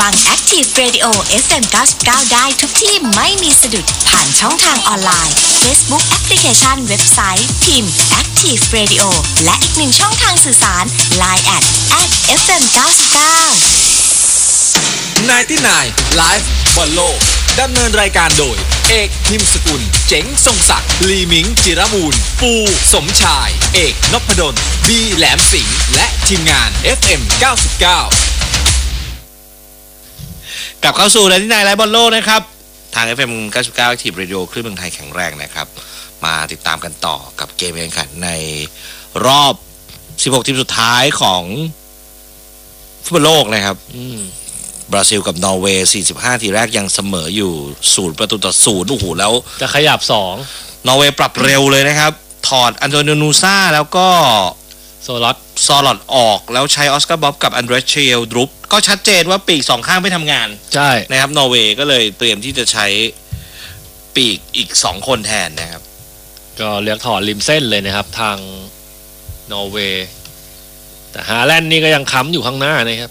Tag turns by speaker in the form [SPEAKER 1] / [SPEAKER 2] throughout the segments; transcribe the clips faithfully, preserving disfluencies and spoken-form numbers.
[SPEAKER 1] ฟัง Active Radio เอฟ เอ็ม เก้าสิบเก้า ได้ทุกที่ไม่มีสะดุดผ่านช่องทางออนไลน์ Facebook แอปพลิเคชันเว็บไซต์พิมพ์ Active Radio และอีกหนึ่งช่องทางสื่อสาร ไลน์ แอท แอท เอฟ เอ็ม เก้าสิบเก้า
[SPEAKER 2] ไนน์ตี้ไนน์ Live บอลโลกดำเนินรายการโดยเอกทิมสกุลเจ๋งทรงศักดิ์ลีมิงจิรมูลปูสมชายเอกนพดลบีแหลมสิงห์และทีมงาน เอฟ เอ็ม เก้าสิบเก้ากลับเข้าสู่ไนน์ตี้ไนน์ Live บอลโลกนะครับทาง เอฟ เอ็ม เก้าสิบเก้า Active Radio คลื่นเมืองไทยแข็งแรงนะครับมาติดตามกันต่อกับเกมแข่งขันในรอบสิบหกทีมสุดท้ายของฟุตบอลโลกนะครับบราซิลกับนอร์เวย์สี่สิบห้าทีแรกยังเสมออยู่ศูนย์ประตูต่อศูนย์โอ้โหแล้ว
[SPEAKER 3] จะขยับสอง
[SPEAKER 2] นอร์เวย์ปรับเร็วเลยนะครับถอดอันโตนิโอนูซ่าแล้วก็
[SPEAKER 3] โซลอต
[SPEAKER 2] ซอลอดออกแล้วใช้ออสการ์บ๊อบกับอันเดรสเชลดรุปก็ชัดเจนว่าปีกสองข้างไม่ทำงาน
[SPEAKER 3] ใช่
[SPEAKER 2] นะครับนอร์เวย์ก็เลยเตรียมที่จะใช้ปีกอีกสองคนแทนนะครับ
[SPEAKER 3] ก็เลือกถอดริมเส้นเลยนะครับทางนอร์เวย์แต่ฮาแลนด์นี่ก็ยังค้ำอยู่ข้างหน้านะครับ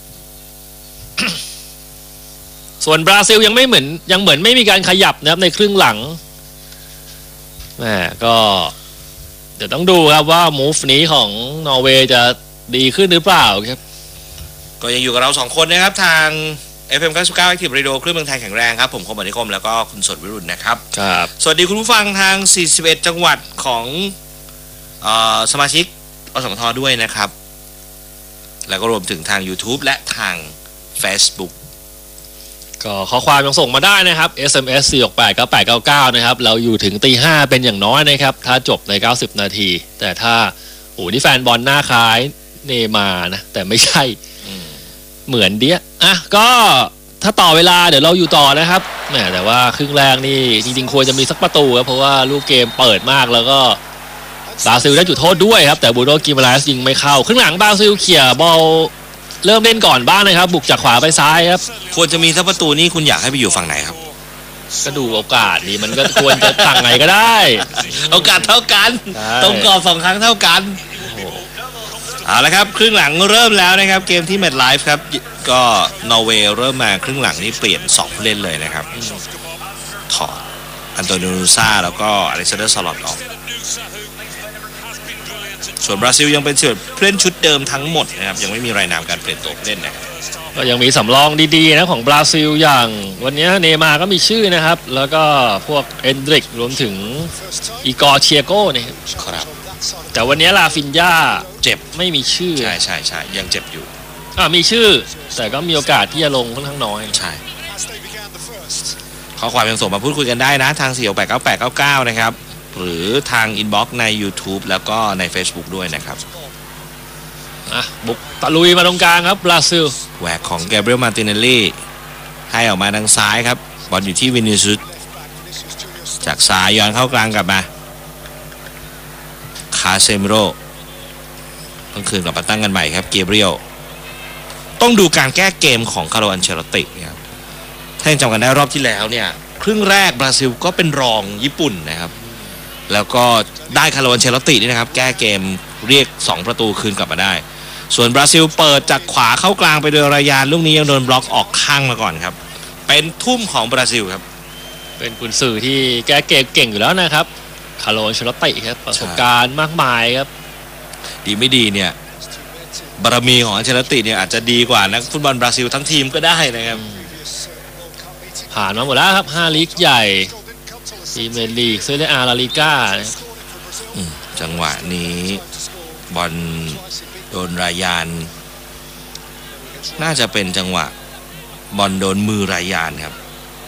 [SPEAKER 3] ส่วนบราซิลยังไม่เหมือนยังเหมือนไม่มีการขยับนะครับในครึ่งหลังแหมก็เดี๋ยวต้องดูครับว่ามูฟนี้ของนอร์เวย์จะดีขึ้นหรือเปล่าครับ
[SPEAKER 2] ก็ยังอยู่กับเราสองคนนะครับทาง เอฟ เอ็ม เก้าสิบเก้า Active Radio คลื่นเมืองไทยแข็งแรงครับผมคมอนิคมแล้วก็คุณสดวิรุณนะครับ
[SPEAKER 3] ครับ
[SPEAKER 2] สวัสดีคุณผู้ฟังทางสี่สิบเอ็ดจังหวัดของเอ่อสมาชิกอสมทด้วยนะครับแล้วก็รวมถึงทาง YouTube และทาง Facebook
[SPEAKER 3] ก็ข้อความยังส่งมาได้นะครับ เอส เอ็ม เอส สี่ หก แปด เก้า แปด เก้า เก้านะครับเราอยู่ถึงตีห้าเป็นอย่างน้อยนะครับถ้าจบในเก้าสิบนาทีแต่ถ้าโอ้นี่แฟนบอลหน้าคล้ายเนมานะแต่ไม่ใช่เหมือนเดียอ่ะก็ถ้าต่อเวลาเดี๋ยวเราอยู่ต่อนะครับแหมแต่ว่าครึ่งแรกนี่จริงๆควรจะมีสักประตูครับเพราะว่าลูกเกมเปิดมากแล้วก็บราซิลได้จุดโทษด้วยครับแต่บูโนกิมาราสยิงไม่เข้าครึ่งหลังบราซิลเขี่ยบอลเริ่มเล่นก่อนบ้างนะครับบุกจากขวาไปซ้ายครับ
[SPEAKER 2] ควรจะมีสักประตูนี่คุณอยากให้ไปอยู่ฝั่งไหนครับ
[SPEAKER 3] ก็ดูโอกาสดีมันก็ควรจะต่างไหนก็ได้
[SPEAKER 2] โอกาสเท่ากันตรงกรอบสองครั้งเท่ากันเอาละครับครึ่งหลังเริ่มแล้วนะครับเกมที่แมตช์ไลฟ์ครับก็นอร์เวย์เริ่มมาครึ่งหลังนี่เปลี่ยนสองผู้เล่นเลยนะครับถอดอันโตนิโอนูซ่าแล้วก็อเล็กซานเดอร์ซอลอตออกส่วนบราซิลยังเป็นเสือผู้เล่นชุดเดิมทั้งหมดนะครับยังไม่มีรายนามการเปลี่ยนตัวผู้เล่นนะครับ
[SPEAKER 3] ก็ยังมีสำรองดีๆนะของบราซิลอย่างวันนี้เนย์มาร์ก็มีชื่อนะครับแล้วก็พวกเอนดริกรวมถึงอีกอร์เชียโก้เนี่ย
[SPEAKER 2] ครับ
[SPEAKER 3] แต่วันนี้ลาฟินญาเจ็บไม่มีชื่อ
[SPEAKER 2] ใช่ใช่ใช่ยังเจ็บอยู่
[SPEAKER 3] อ่ามีชื่อแต่ก็มีโอกาสที่จะลงค่อนข้างน้อย
[SPEAKER 2] ใช่ข้อความยังส่งมาพูดคุยกันได้นะทางสี่ หก แปด เก้า แปด เก้า เก้านะครับหรือทางอินบ็อกซ์ใน YouTube แล้วก็ใน Facebook ด้วยนะครับ
[SPEAKER 3] อ่ะบุกตะลุยมาตรงกลางครับบราซิล
[SPEAKER 2] แหวกของแกเบรียลมาร์ติเนลลี่ให้ออกมาทางซ้ายครับบอลอยู่ที่วินิซิอุสจากซ้ายย้อนเข้ากลางกลับมาคาเซมิโร่ต้องคืนกลับมาตั้งกันใหม่ครับแกเบรียลต้องดูการแก้เกมของคาร์โล อันเชลติครับถ้ายังจำกันได้รอบที่แล้วเนี่ยครึ่งแรกบราซิลก็เป็นรองญี่ปุ่นนะครับแล้วก็ได้คาร์โล อันเชลตินี่นะครับแก้เกมเรียกสองประตูคืนกลับมาได้ส่วนบราซิลเปิดจากขวาเข้ากลางไปโดยรายานลูกนี้ยังโดนบล็อกออกข้างมาก่อนครับเป็นทุ่มของบราซิลครับ
[SPEAKER 3] เป็นกุนซือที่แก้เกมเก่งอยู่แล้วนะครับคาร์โล อันเชลติครับประสบการณ์มากมายครับ
[SPEAKER 2] ดีไม่ดีเนี่ยบารมีของอันเชลติเนี่ยอาจจะดีกว่านักฟุตบอลบราซิลทั้งทีมก็ได้นะครับ
[SPEAKER 3] ผ่านมาหมดแล้วครับห้าลีกใหญ่พรีเมียร์ลีกเซเรียอาลาลิก้า
[SPEAKER 2] จังหวะนี้บอลโดนรายานน่าจะเป็นจังหวะบอลโดนมือรายานครับ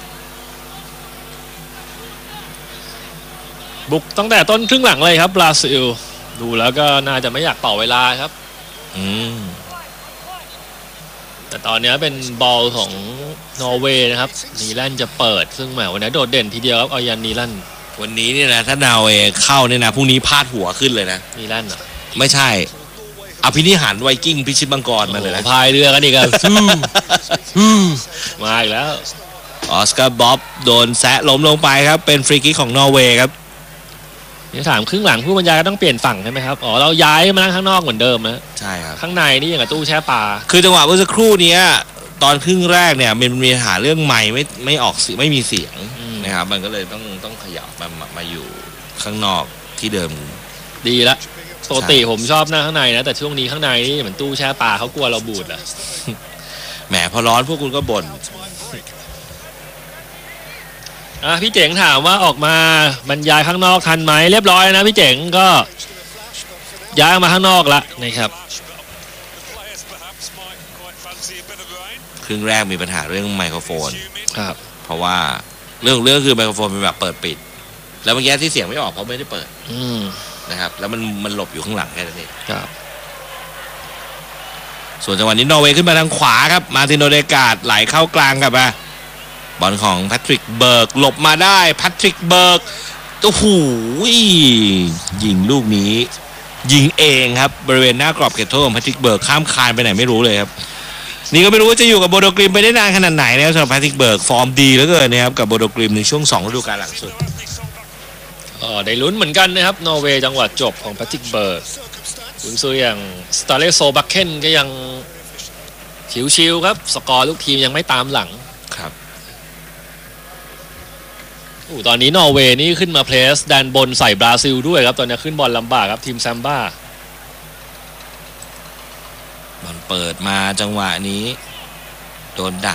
[SPEAKER 3] บุกตั้งแต่ต้นครึ่งหลังเลยครับบราซิลดูแล้วก็น่าจะไม่อยากต่อเวลาครับ
[SPEAKER 2] อืม
[SPEAKER 3] แต่ตอนนี้เป็นบอลของนอร์เวย์นะครับนีแลนด์จะเปิดซึ่งแหมวันนี้โดดเด่นทีเดียวครับเอายันนีแลนด์
[SPEAKER 2] วันนี้เนี่ยนะถ้านอร์เวย์เข้าเนี่ยนะพรุ่งนี้พาดหัวขึ้นเลยนะ
[SPEAKER 3] นีแลนด์เหรอ
[SPEAKER 2] ไม่ใช่อภินิหารไวกิ้งพิชิตมังกรมาเลยนะ
[SPEAKER 3] พายเรือกันอีกอ่ะมาอีกแล้ว
[SPEAKER 2] ออสการ์บ๊อบโดนแซะล้มลงไปครับเป็นฟรีคิกของนอร์เวย์ครับ
[SPEAKER 3] นี่ถามครึ่งหลังผู้บรรยายก็ต้องเปลี่ยนฝั่งใช่ไหมครับอ๋อเราย้ายมานั่งข้างนอกเหมือนเดิมนะ
[SPEAKER 2] ใช่ครับ
[SPEAKER 3] ข้างในนี่อย่างกับตู้แช่ปลา
[SPEAKER 2] คือจังหวะเมื่อสักครู่นี้ตอนครึ่งแรกเนี่ยมันมีปัญหาเรื่องไมค์ไม่ไม่ออกเสียงไม่มีเสียงนะครับมันก็เลยต้องต้องขยับมามามาอยู่ข้างนอกที่เดิม
[SPEAKER 3] ดีละปกติผมชอบนั่งข้างในนะแต่ช่วงนี้ข้างในนี่เหมือนตู้แช่ปลาเขากลัวเราบูดอ่ะ
[SPEAKER 2] แหมพอร้อนพวกคุณก็บ่น
[SPEAKER 3] อ่ะพี่เจ๋งถามว่าออกมาบรรยายข้างนอกทันไหมเรียบร้อยนะพี่เจ๋งก็ย้ายมาข้างนอกละนะครับ
[SPEAKER 2] ครึ่งแรกมีปัญหาเรื่องไมโครโฟน
[SPEAKER 3] ครับ
[SPEAKER 2] เพราะว่าเรื่องเรื่องคือไมโครโฟนเป็นแบบเปิดปิดแล้วเมื่อกี้ที่เสียงไม่ออกเพราะไม่ได้เปิดนะครับแล้วมันมันหลบอยู่ข้างหลังแค่นั้นเอง
[SPEAKER 3] ครับ
[SPEAKER 2] ส่วนจังหวะนี้นอร์เวย์ขึ้นมาทางขวาครับมาตินโอเดกาดไหลเข้ากลางกับมาบอลของแพทริกเบิร์กหลบมาได้แพทริกเบิร์กโอ้โหยิงลูกนี้ยิงเองครับบริเวณหน้ากรอบเขตโทษของแพทริกเบิร์กข้ามคานไปไหนไม่รู้เลยครับนี่ก็ไม่รู้ว่าจะอยู่กับโบโดกริมไปได้นานขนาดไหนนะครับสำหรับแพทริกเบิร์กฟอร์มดีเหลือเกินนะครับกับโบโดกริมในช่วงสองฤดูกาลหลังสุด
[SPEAKER 3] อ๋อได้ลุ้นเหมือนกันนะครับนอร์เวย์จังหวะจบของแพทริกเบิร์กคุณซื้ออย่างสตาร์เลโซบัคเคนก็ยังชิวๆครับสกอร์ลูกทีมยังไม่ตามหลัง
[SPEAKER 2] ครับ
[SPEAKER 3] โอ้ตอนนี้นอร์เวย์นี่ขึ้นมาเพลสแดนบนใส่บราซิลด้วยครับตอนนี้ขึ้นบอลลำบากครับทีมแซมบ้า
[SPEAKER 2] บอลเปิดมาจังหวะนี้โดนดัก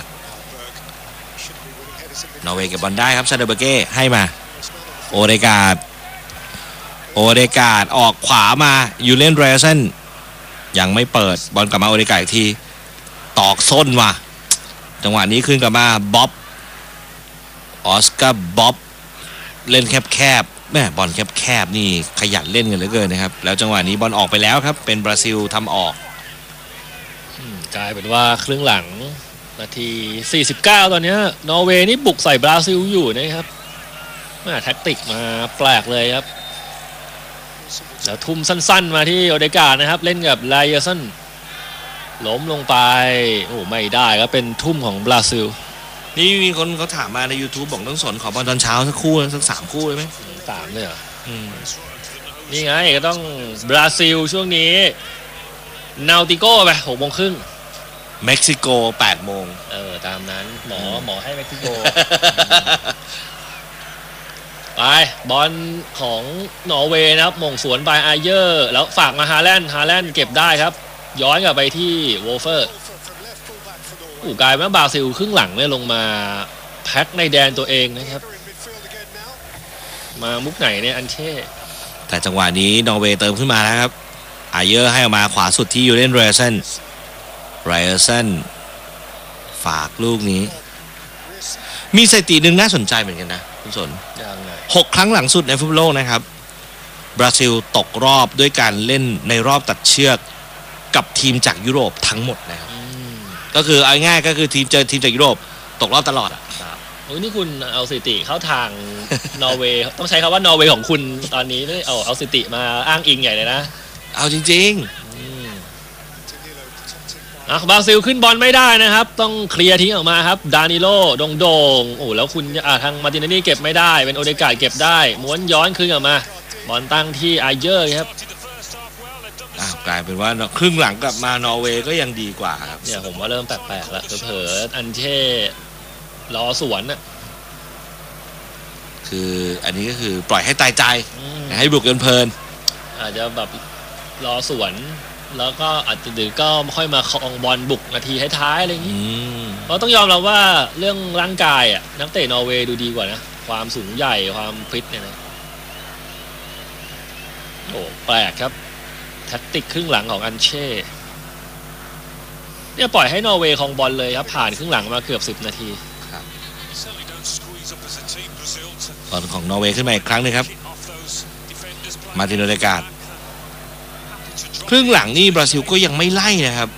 [SPEAKER 2] นอร์เวย์เก็บบอลได้ครับซาเดเบเก้ให้มาโอเดกาดโอเดกาดออกขวามายูเลนเรเซนยังไม่เปิดบอลกลับมาโอเดกาดอีกทีตอกส้นว่ะจังหวะนี้ขึ้นกลับมาบ๊อบออสการ์บ๊อบเล่นแคบๆแม่บอลแคบๆนี่ขยันเล่นกันเหลือเกินนะครับแล้วจังหวะนี้บอลออกไปแล้วครับเป็นบราซิลทำออก
[SPEAKER 3] กลายเป็นว่าครึ่งหลังนาทีสี่สิบเก้าตอนนี้นอร์เวย์นี่บุกใส่บราซิลอยู่นะครับมาแท็กติกมาแปลกเลยครับแล้วทุ่มสั้นๆมาที่โอเดกาดนะครับเล่นกับไลเยอร์สันล้มลงไปโอ้ไม่ได้ครับเป็นทุ่มของบราซิล
[SPEAKER 2] นี่มีคนเขาถามมาใน YouTube บอกต้องสนขอบอลตอนเช้าสักคู่สักสามคู่เลยไหม
[SPEAKER 3] สามเลยเหรอนี่ไงก็ต้องบราซิลช่วงนี้นาติโก้ไปหกโมงครึ่ง
[SPEAKER 2] เม็กซิโกแปดโมง
[SPEAKER 3] เออตามนั้นหมอหมอให้เม็กซิโกไปบอลของนอร์เวย์นะครับมงสวนไปไอเยอร์แล้วฝากมาฮาแลนด์ฮาแลนด์เก็บได้ครับย้อนกลับไปที่โวเฟอร์อู่กลายเป็นบราซิลครึ่งหลังเนี่ยลงมาแพ็คในแดนตัวเองนะครับมามุกไหนเนี่ยอันเช่
[SPEAKER 2] แต่จังหวะนี้นอร์เวย์เติมขึ้นมาแล้วครับไอเยอร์ให้ออกมาขวาสุดที่ยูเลนเรเซนไรเออร์สันฝากลูกนี้มีสถิติหนึ่งน่าสนใจเหมือนกันนะคุณสนหกครั้งหลังสุดในฟุตบอลโลกนะครับบราซิลตกรอบด้วยการเล่นในรอบตัดเชือกกับทีมจากยุโรปทั้งหมดนะครับก็คือเอาง่ายก็คือทีมเจอทีมจากยุโรปตกรอบตลอดอ่ะ
[SPEAKER 3] โอ้ยนี่คุณเอาสถิติเข้าทางนอร์เวย์ต้องใช้คำว่านอร์เวย์ของคุณตอนนี้ไม่เอาเอาสถิติมาอ้างอิงใหญ่เลยนะ
[SPEAKER 2] เอาจริงๆ
[SPEAKER 3] อ่ะบราซิลขึ้นบอลไม่ได้นะครับต้องเคลียร์ทิ้งออกมาครับดานิโลโด่งโด่งโอ้แล้วคุณอ่ะทางมาร์ตินเนนี่เก็บไม่ได้เป็นโอเดกาดเก็บได้ม้วนย้อนคืนออกมาบอลตั้งที่ไอเยอร์ครับ
[SPEAKER 2] อ่ะกลายเป็นว่าครึ่งหลังกลับมานอร์เวย์ก็ยังดีกว่าครับ
[SPEAKER 3] เนี่ยผมว่าเริ่มแปลกๆแล้วเผลอๆอันเช่รอสวนน่ะ
[SPEAKER 2] คืออันนี้ก็คือปล่อยให้ตายใจให้บุกกันเพลิน
[SPEAKER 3] อาจจะแบบรอสวนแล้วก็อาจจะดือก็ค่อยมาคองบอลบุกนาทีท้ายๆอะไรอย่างนี้เพราะต้องยอมรับว่าเรื่องร่างกายอ่ะนักเตะนอร์เวย์ดูดีกว่านะความสูงใหญ่ความฟิตเนี่ยนะโอ้แปลกครับแท็กติกครึ่งหลังของอันเช่เนี่ยปล่อยให้นอร์เวย์ครองบอลเลยครับผ่านครึ่งหลังมาเกือบสิบนาที
[SPEAKER 2] บอลของนอร์เวย์ขึ้นมาอีกครั้งนึงครับมาตินโอเดกาดครึ่งหลังนี่บราซิลก็ยังไม่ไล่นะครับ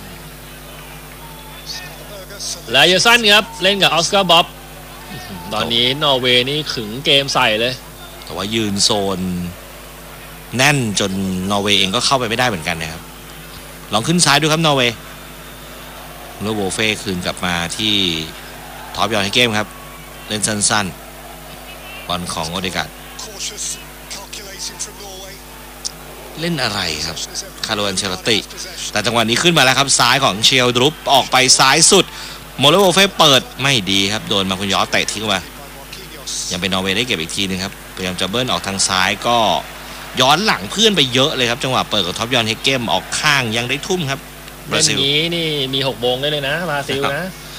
[SPEAKER 3] ไลเยอร์สันครับเล่นกับออสการ์บ๊อบตอนนี้นอร์เวย์นี่ขึงเกมใส่เลย
[SPEAKER 2] แต่ว่ายืนโซนแน่นจนนอร์เวย์เองก็เข้าไปไม่ได้เหมือนกันนะครับลองขึ้นซ้ายดูครับนอร์เวย์แล้วโวเฟ่คืนกลับมาที่ท็อปยอนให้เกมครับเล่นสั้นๆบอลของโอเดกาดเล่นอะไรครับคาร์โล อันเชลติแต่จังหวะนี้ขึ้นมาแล้วครับซ้ายของเชลดรุปออกไปซ้ายสุดโมโลโวเฟ่เปิดไม่ดีครับโดนมาคุนยอเตะทิ้งมายังเป็นนอร์เวย์ได้เก็บอีกทีนึงครับพยายามจะเบิ้ลออกทางซ้ายก็ย้อนหลังเพื่อนไปเยอะเลยครับจังหวะเปิดกับท็อปยอนเฮกเกมออกข้างยังได้ทุ่มครับบรา
[SPEAKER 3] เล่น
[SPEAKER 2] ซิล
[SPEAKER 3] นี้นี่มีหกโมงได้เลยนะบราซิลนะ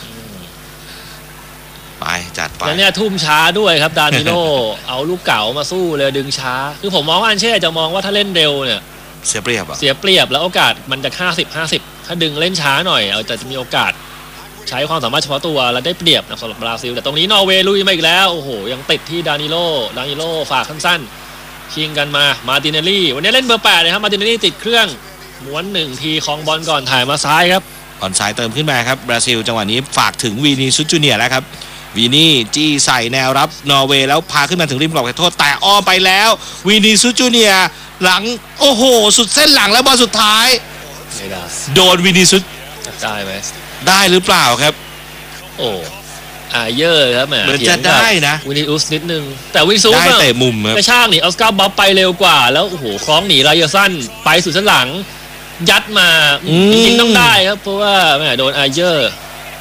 [SPEAKER 2] ไปจัดไป
[SPEAKER 3] แล้วเนี่ยทุ่มช้าด้วยครับดานิโล เอาลูกเก๋ามาสู้เลยดึงช้าคือผมมองว่าอันเช่จะมองว่าถ้าเล่นเร็วเนี่ย
[SPEAKER 2] เสียเปรียบอ่ะ
[SPEAKER 3] เสียเปรียบแล้วโอกาสมันจะห้าสิบ ห้าสิบถ้าดึงเล่นช้าหน่อยเอาจะมีโอกาสใช้ความสามารถเฉพาะตัวแล้วได้เปรียบนะสำหรับบราซิลแต่ตรงนี้นอร์เวย์ลุยมาอีกแล้วโอ้โหยังติดที่ดานิโลดานิโลฝากสั้นๆชิงกันมามาติเนลลี่วันนี้เล่นเบอร์แปดเลยครับมาติเนลลี่ติดเครื่องม้วนหนึ่งทีคลองบอลก่อนถ่ายมาซ้ายครับ
[SPEAKER 2] บอลซ้ายเติมขึ้นมาครับบราซิลจังหวะนี้ฝากถึงวีนีซุสจูเนียร์แล้วครับวีนี่จี้ใส่แนวรับนอร์เวย์แล้วพาขึ้นมาถึงริมกรอบเขตโทษแต่อ้อมไปแล้ววีนีซุสจูเนียร์หลังโอ้โหสุดเส้นหลังแล้วบอลสุดท้าย
[SPEAKER 3] ไม่ได้
[SPEAKER 2] โดนวีนีซุส
[SPEAKER 3] ได้ไหม
[SPEAKER 2] ได้หรือเปล่าครับ
[SPEAKER 3] โอ้อาเยอร์ครับแหม
[SPEAKER 2] เหมือนจะได้นะ
[SPEAKER 3] วินิอุสนิดนึงแต่วินิอุส
[SPEAKER 2] ได้เตะมุมครับ
[SPEAKER 3] กระชากหนีออสการ์บ๊อบไปเร็วกว่าแล้วโอ้โหคล้องหนีไรเยอร์สันไปสุดเส้นหลังยัดมาจริงๆต้องได้ครับเพราะว่าแหมโดนอาเยอร์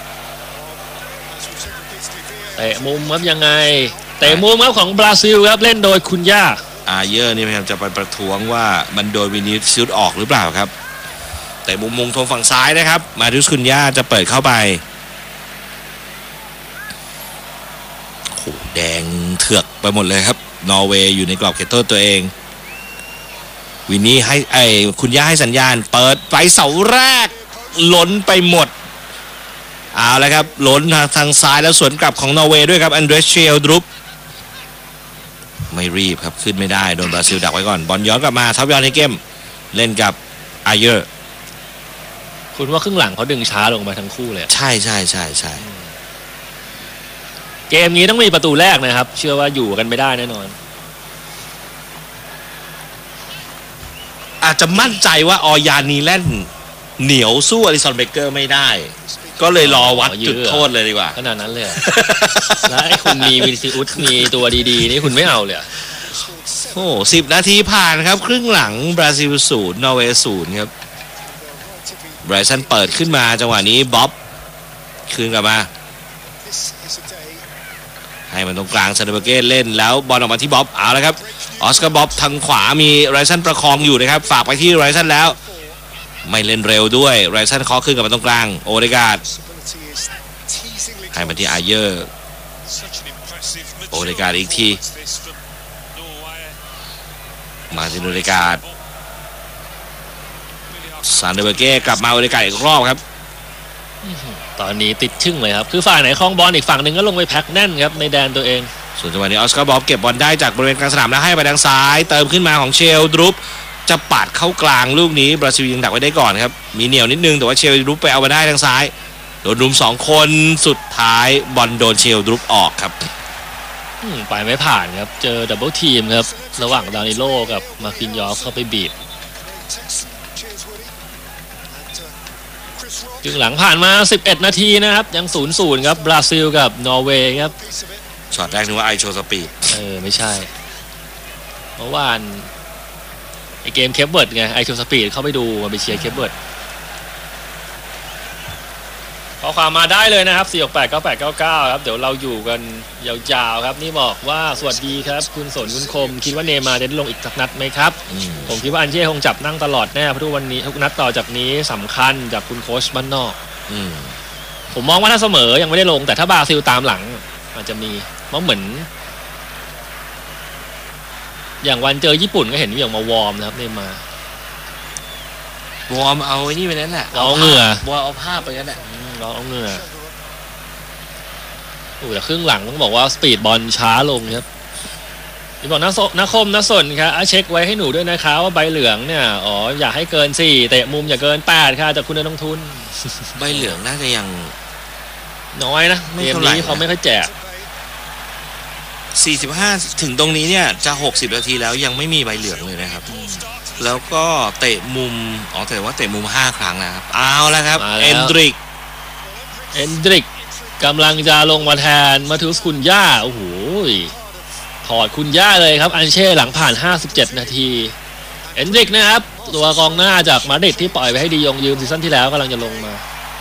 [SPEAKER 3] เตะมุมครับยังไงเตะมุมครับของบราซิลครับเล่นโดยคุณย่า
[SPEAKER 2] อาเยอร์นี่พยายามจะไปประท้วงว่ามันโดนวินิซุสออกหรือเปล่าครับแต่มุมมุมทางฝั่งซ้ายนะครับมาดิสคุณย่าจะเปิดเข้าไปโอ้แดงเถือกไปหมดเลยครับนอร์เวย์อยู่ในกรอบเขตโทษตัวเองวินนี่ให้ไอ้คุณย่าให้สัญญาณเปิดไปเสาแรกล้นไปหมดเอาละครับล้นทางทางซ้ายแล้วสวนกลับของนอร์เวย์ด้วยครับอันเดรสเชลดรุปไม่รีบครับขึ้นไม่ได้โดนบราซิลดักไว้ก่อนบอลย้อนกลับมาท็อปยอนเฮเกมเล่นกับอาเยอร์
[SPEAKER 3] คุณว่าครึ่งหลังเขาดึงช้าลงมาทั้งคู่เลย
[SPEAKER 2] ใช่ใช่ใช่ใช่
[SPEAKER 3] เกมนี้ต้องมีประตูแรกนะครับเชื่อว่าอยู่กันไม่ได้แน่นอน
[SPEAKER 2] อาจจะมั่นใจว่าออยานีแลนเหนียวสู้อลิสันเบเกอร์ไม่ได้ก็เลยรอวัดจุดโทษเลยดีกว่า
[SPEAKER 3] ขนาดนั้นเลยแล้วไอ้คุณมีวินิซิอุสมีตัวดีๆนี่คุณไม่เอาเลย
[SPEAKER 2] โอ้สิบนาทีผ่านครับครึ่งหลังบราซิลศูนย์นอร์เวย์ศูนย์ครับไบรซันเปิดขึ้นมาจังหวะนี้บ๊อบคืนกลับมาให้มันตรงกลางซานเดเบเก้เล่นแล้วบอลออกมาที่บ๊อบเอาละครับออสการ์บ๊อบทางขวามีไรซันประคองอยู่นะครับฝากไปที่ไรซันแล้วไม่เล่นเร็วด้วยไรซันเคาะขึ้นกับมาตรงกลางโอเดการ์ดให้มาที่อาเยอร์โอเดการ์ดอีกทีมาที่โอเดการ์ดซานเดเบเก้กลับมาโอเดการ์ดอีกรอบครับ
[SPEAKER 3] ตอนนี้ติดชึ่งเลยครับคือฝ่ายไหนคลองบอลอีกฝั่งหนึ่งก็ลงไปแพ็คแน่นครับในแดนตัวเอง
[SPEAKER 2] ส่วนจังหวะนี้ออสการ์บ๊อบเก็บบอลได้จากบริเวณกลางสนามแล้วให้ไปทางซ้ายเติมขึ้นมาของเชลดรุปจะปัดเข้ากลางลูกนี้บราซิลยังดักไว้ได้ก่อนครับมีเหนียวนิดนึงแต่ว่าเชลดรุปไปเอามาได้ทางซ้ายโดนรุมสองคนสุดท้ายบอลโดนเชลดรุปออกครับ
[SPEAKER 3] ไปไม่ผ่านครับเจอดับเบิลทีมครับระหว่างดานิโลกับมาคินยอฟเข้าไปบีบจึงหลังผ่านมาสิบเอ็ดนาทีนะครับยัง ศูนย์ศูนย์ ครับบราซิลกับนอร์เวย์ครับ
[SPEAKER 2] ช็อตแรกนึกว่าไอโชสปีด
[SPEAKER 3] เออไม่ใช่เมื่อวานไอเกมเคปเบิร์ดไงไอโชสปีดเข้าไปดูมาไปเชียร์เคปเบิร์ดขอความมาได้เลยนะครับสี่ หก แปด เก้า แปด เก้า เก้าครับเดี๋ยวเราอยู่กันยาวๆครับนี่บอกว่าสวัสดีครับคุณสนคุณคมคิดว่าเนย์มาร์จะได้ลงอีกสักนัดไหมครับผมคิดว่าอันเช่คงจับนั่งตลอดแน่เพราะทุกวันนี้ทุกนัดต่อจากนี้สำคัญจากคุณโค้ชบ้านนอกผมมองว่าถ้าเสมอยังไม่ได้ลงแต่ถ้าบราซิลตามหลังอาจจะมีเพราะเหมือนอย่างวันเจอญี่ปุ่นก็เห็นอย่างมาวอร์มนะครับเนย์มาร์
[SPEAKER 2] วอร์มเอาไอ้นี่ไปนั่นแหละ
[SPEAKER 3] เอาเหงื่อ
[SPEAKER 2] วอร์มเอาผ้าไปนั่นแหละ
[SPEAKER 3] เราเอาเหงื่อโอ้แต่ครึ่งหลังต้องบอกว่าสปีดบอลช้าลงครับนี่บอกนักนักคมนักสนครับเช็คไว้ให้หนูด้วยนะคะว่าใบเหลืองเนี่ยอ๋ออยากให้เกินสี่เตะมุมอย่าเกินแปดค่ะจากคุณนักลงทุน
[SPEAKER 2] ใบเหลืองน่าจะยัง
[SPEAKER 3] น้อยนะเกมนี้เขาไม่ค่อยแจก
[SPEAKER 2] สี่สิบห้าถึงตรงนี้เนี่ยจะหกสิบนาทีแล้วยังไม่มีใบเหลืองเลยนะครับแล้วก็เตะมุมอ๋อแต่ว่าเตะมุมห้าครั้งนะครับเอาแล้วครับเอนดริก
[SPEAKER 3] เอนดริกกำลังจะลงมาแทนมาทูสคุณย่าโอ้โหถอดคุณย่าเลยครับอันเช่หลังผ่านห้าสิบเจ็ดนาทีเอนดริกนะครับตัวกองหน้าจากมาดริดที่ปล่อยไปให้ดียงยืมซีซั่นที่แล้วกำลังจะลงมา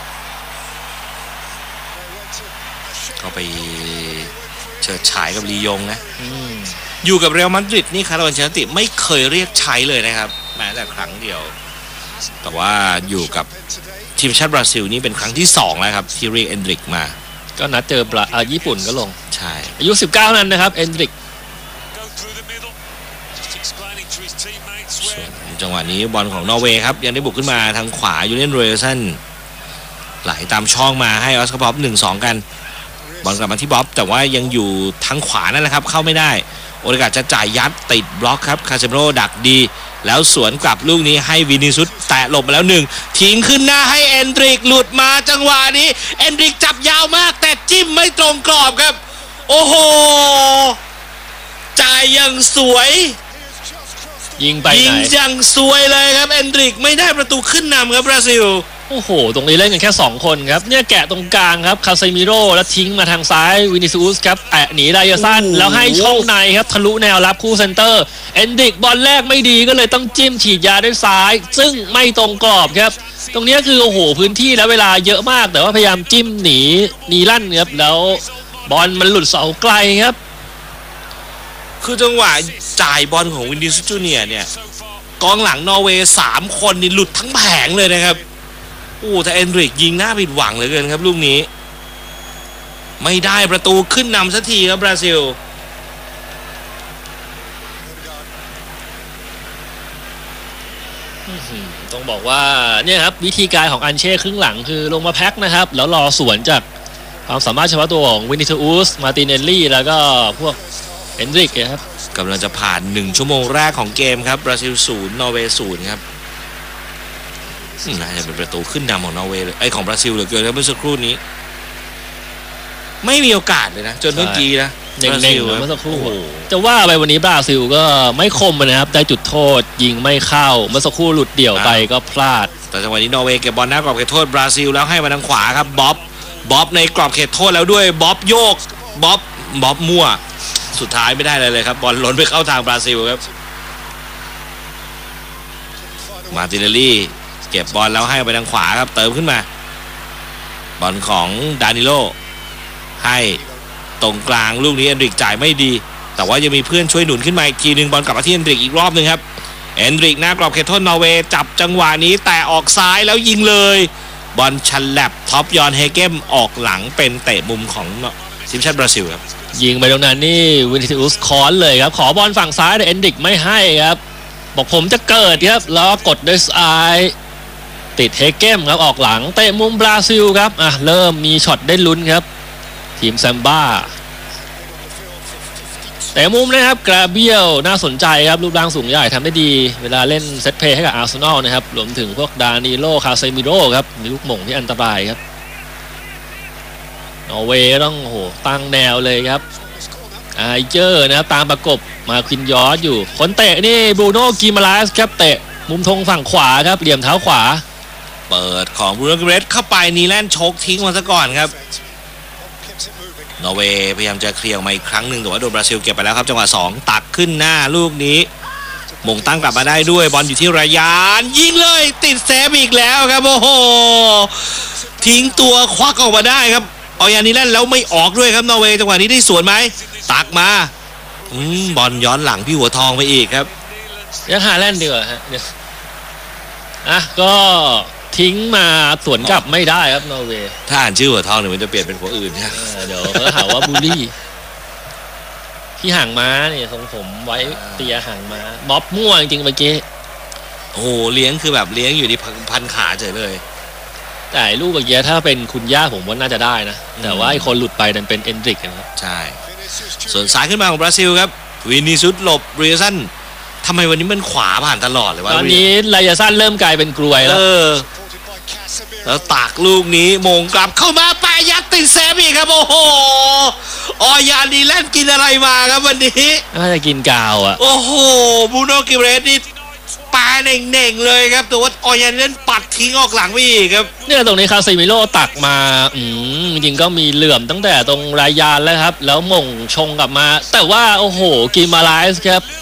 [SPEAKER 2] ก็ไปเฉิดฉายกับลียงนะอยู่กับเรอัลมาดริดนี่คาร์โลอันเชลติไม่เคยเรียกใช้เลยนะครับแม้แต่ครั้งเดียวแต่ว่าอยู่กับทีมชาติบราซิลนี่เป็นครั้งที่สองแล้วครับที่เรียกเอนดริกมา
[SPEAKER 3] ก็นัดเจอบราอ่าญี่ปุ่นก็ลง
[SPEAKER 2] ใช่
[SPEAKER 3] อายุสิบเก้านั้นนะครับเอนดริก
[SPEAKER 2] จังหวะนี้บอลของนอร์เวย์ครับยังได้บุกขึ้นมาทางขวายูเลียนโรเอลสันไหลตามช่องมาให้ออสการ์บ๊อบ หนึ่งสอง กันบอลกลับมาที่บ๊อบแต่ว่ายังอยู่ทางขวานั่นแหละครับเข้าไม่ได้โอกาสจะจ่ายยัดติดบล็อกครับคาเซมิโร่ดักดีแล้วสวนกลับลูกนี้ให้วินิซุสแตะหลบมาแล้วหนึ่งทิ้งขึ้นหน้าให้เอนดริกหลุดมาจังหวะนี้เอนดริกจับยาวมากแต่จิ้มไม่ตรงกรอบครับโอ้โหจ่ายอย่างสวย
[SPEAKER 3] ยิงไปไหน
[SPEAKER 2] ยิงอย่างสวยเลยครับเอนดริกไม่ได้ประตูขึ้นนำครับบราซิล
[SPEAKER 3] โอ้โหตรงนี้เล่นกันแค่สองคนครับเนี่ยแกะตรงกลางครับคาเซมิโร่แล้วทิ้งมาทางซ้ายวินิซิอุสครับแตะหนีไดยาซันแล้วให้ช่องในครับทะลุแนวรับคู่เซนเตอร์เอนดริกบอลแรกไม่ดีก็เลยต้องจิ้มฉีดยาด้วยซ้ายซึ่งไม่ตรงกรอบครับตรงนี้คือโอ้โหพื้นที่และเวลาเยอะมากแต่ว่าพยายามจิ้มหนีนีลั่นครับแล้วบอลมันหลุดเสาไกลครับ
[SPEAKER 2] คือจังหวะจ่ายบอลของวินิซิอุสจูเนียร์เนี่ยกองหลังนอร์เวย์สามคนนี่หลุดทั้งแผงเลยนะครับโอ้แต่เอนดริกยิงหน้าผิดหวังเหลือเกินครับลูกนี้ไม่ได้ประตูขึ้นนำสักทีครับบราซิล
[SPEAKER 3] ต้องบอกว่าเนี่ยครับวิธีการของอันเช่ครึ่งหลังคือลงมาแพ็คนะครับแล้วรอสวนจากความสามารถเฉพาะตัวของวินิซิอุสมาติเนลลี่แล้วก็พวกเอนดริกครับ
[SPEAKER 2] กำลังจะผ่านหนึ่งชั่วโมงแรกของเกมครับบราซิลศูนย์นอร์เวย์ศูนย์ครับน่าจะเป็นประตูขึ้นนำของนอร์เวย์เลยไอของบราซิลเหลือเกินครับเมื่อสักครู่นี้ไม่มีโอกาสเลยนะจนเมื่อกี้นะ
[SPEAKER 3] เน่งๆเมื่อสักครู่จะว่าไปวันนี้บราซิลก็ไม่คมนะครับได้จุดโทษยิงไม่เข้าเมื่อสักครู่หลุดเดี่ยวไปก็พลาด
[SPEAKER 2] แต่จังหวะนี้นอร์เวย์เก็บบอลหน้ากรอบเขตโทษบราซิลแล้วให้มาทางขวาครับบ๊อบบ๊อบในกรอบเขตโทษแล้วด้วยบ๊อบโยกบ๊อบบ๊อบมั่วสุดท้ายไม่ได้เลยเลยครับบอลล้นไปเข้าทางบราซิลครับมาติเนลลี่เก็บบอลแล้วให้ไปทางขวาครับเติมขึ้นมาบอลของดานิโลให้ตรงกลางลูกนี้เอนดริกจ่ายไม่ดีแต่ว่ายังมีเพื่อนช่วยหนุนขึ้นมาอีกทีนึงบอลกลับมาที่เอนดริกอีกรอบนึงครับเอนดริกหน้ากรอบเขตโทษนอร์เวย์จับจังหวะนี้แต่ออกซ้ายแล้วยิงเลยบอลชันแลบท็อปยอนเฮเกมออกหลังเป็นเตะมุมของทีมชาติบราซิลครับ
[SPEAKER 3] ยิงไปตรงนั้นนี่วินิซิอุสคอนเลยครับขอบอลฝั่งซ้ายแต่เอนดริกไม่ให้ครับบอกผมจะเกิดครับแล้วกดด้วยซ้ายติดเฮเกมครับออกหลังเตะมุมบราซิลครับอ่ะเริ่มมีช็อตได้ลุ้นครับทีมแซมบ้าแต่มุมนะครับกราเบียลน่าสนใจครับรูปร่างสูงใหญ่ทำได้ดีเวลาเล่นเซตเพลย์ให้กับอาร์เซนอลนะครับรวมถึงพวกดานิโลคาเซมิโร่ครับมีลูกหม่งที่อันตรายครับนอร์เวย์ต้องโหตั้งแนวเลยครับไอเจอร์นะครับตามประกบมาคินยอร์ดอยู่คนเตะนี่บรูโน่กิมาลาสครับเตะมุมธงฝั่งขวาครับเหลี่ยมเท้าขวา
[SPEAKER 2] เปิดของบรูโน่กิมาลาสเข้าไปนีแลนด์โชกทิ้งมาซะก่อนครับนอร์เวย์พยายามจะเคลียร์มาอีกครั้งหนึ่งแต่ว่าโดนบราซิลเก็บไปแล้วครับจังหวะสองตักขึ้นหน้าลูกนี้มงตั้งกลับมาได้ด้วยบอลอยู่ที่รายานยิงเลยติดเซฟอีกแล้วครับโอ้โหทิ้งตัวควักออกมาได้ครับเอายานีแลนด์แล้วไม่ออกด้วยครับนอร์เวย์จังหวะนี้ได้สวนไหมตักมาอืมบอลย้อนหลังพี่หัวทองไปอีกครับ
[SPEAKER 3] ยังหาแลนด์ดีกว่าฮะเดี๋ยวอ่ะก็ทิ้งมาสวนกลับไม่ได้ครับนอร์เวย์
[SPEAKER 2] ถ้าอ่านชื่อหัวทองหนึ่งมันจะเปลี่ยนเป็นหัวอื่นนะ
[SPEAKER 3] เดี๋ยวเขาหาว่าบูลลี่ที่ห่างม้าเนี่ยทรงผมไว้เตียห่างม้าบ๊อบมั่วจริงๆเมื่อกี้
[SPEAKER 2] โอ้เลี้ยงคือแบบเลี้ยงอยู่ที่พันขาเฉยเลย
[SPEAKER 3] แต่ลูกเมื่อกี้ถ้าเป็นคุณย่าผมว่าน่าจะได้นะแต่ว่าไอ้คนหลุดไปนั่นเป็นเอนดริกนะครับ
[SPEAKER 2] ใช่ส่วนซ้ายขึ้นมาของบราซิลครับวินิซุสหลบเรียซันทำไมวันนี้มันขวาผ่านตลอดเลยวะ
[SPEAKER 3] ตอนนี้ไลยาซันเริ่มกลายเป็นกลวยแล้ว
[SPEAKER 2] แล้วตากลูกนี้มงกลับเข้ามาแปะยัดติดเซฟอีกครับโอ้โหออยานีแลนกินอะไรมาครับวันนี้
[SPEAKER 3] น่าจะกินกาวอ่ะ
[SPEAKER 2] โอ้โหบรูโน่กิเรสนี่ปาเน่งๆเลยครับแต่ว่าออยานีแลนปัดทิ้งออกหลังไปอีกครับ
[SPEAKER 3] เนี่ยตรงนี้คาเซมิโร่ตักมาอืมจริงก็มีเหลื่อมตั้งแต่ตรงรายานแล้วครับแล้วมงชงกลับมาแต่ว่าโอ้โหกิมาไลส์ครับ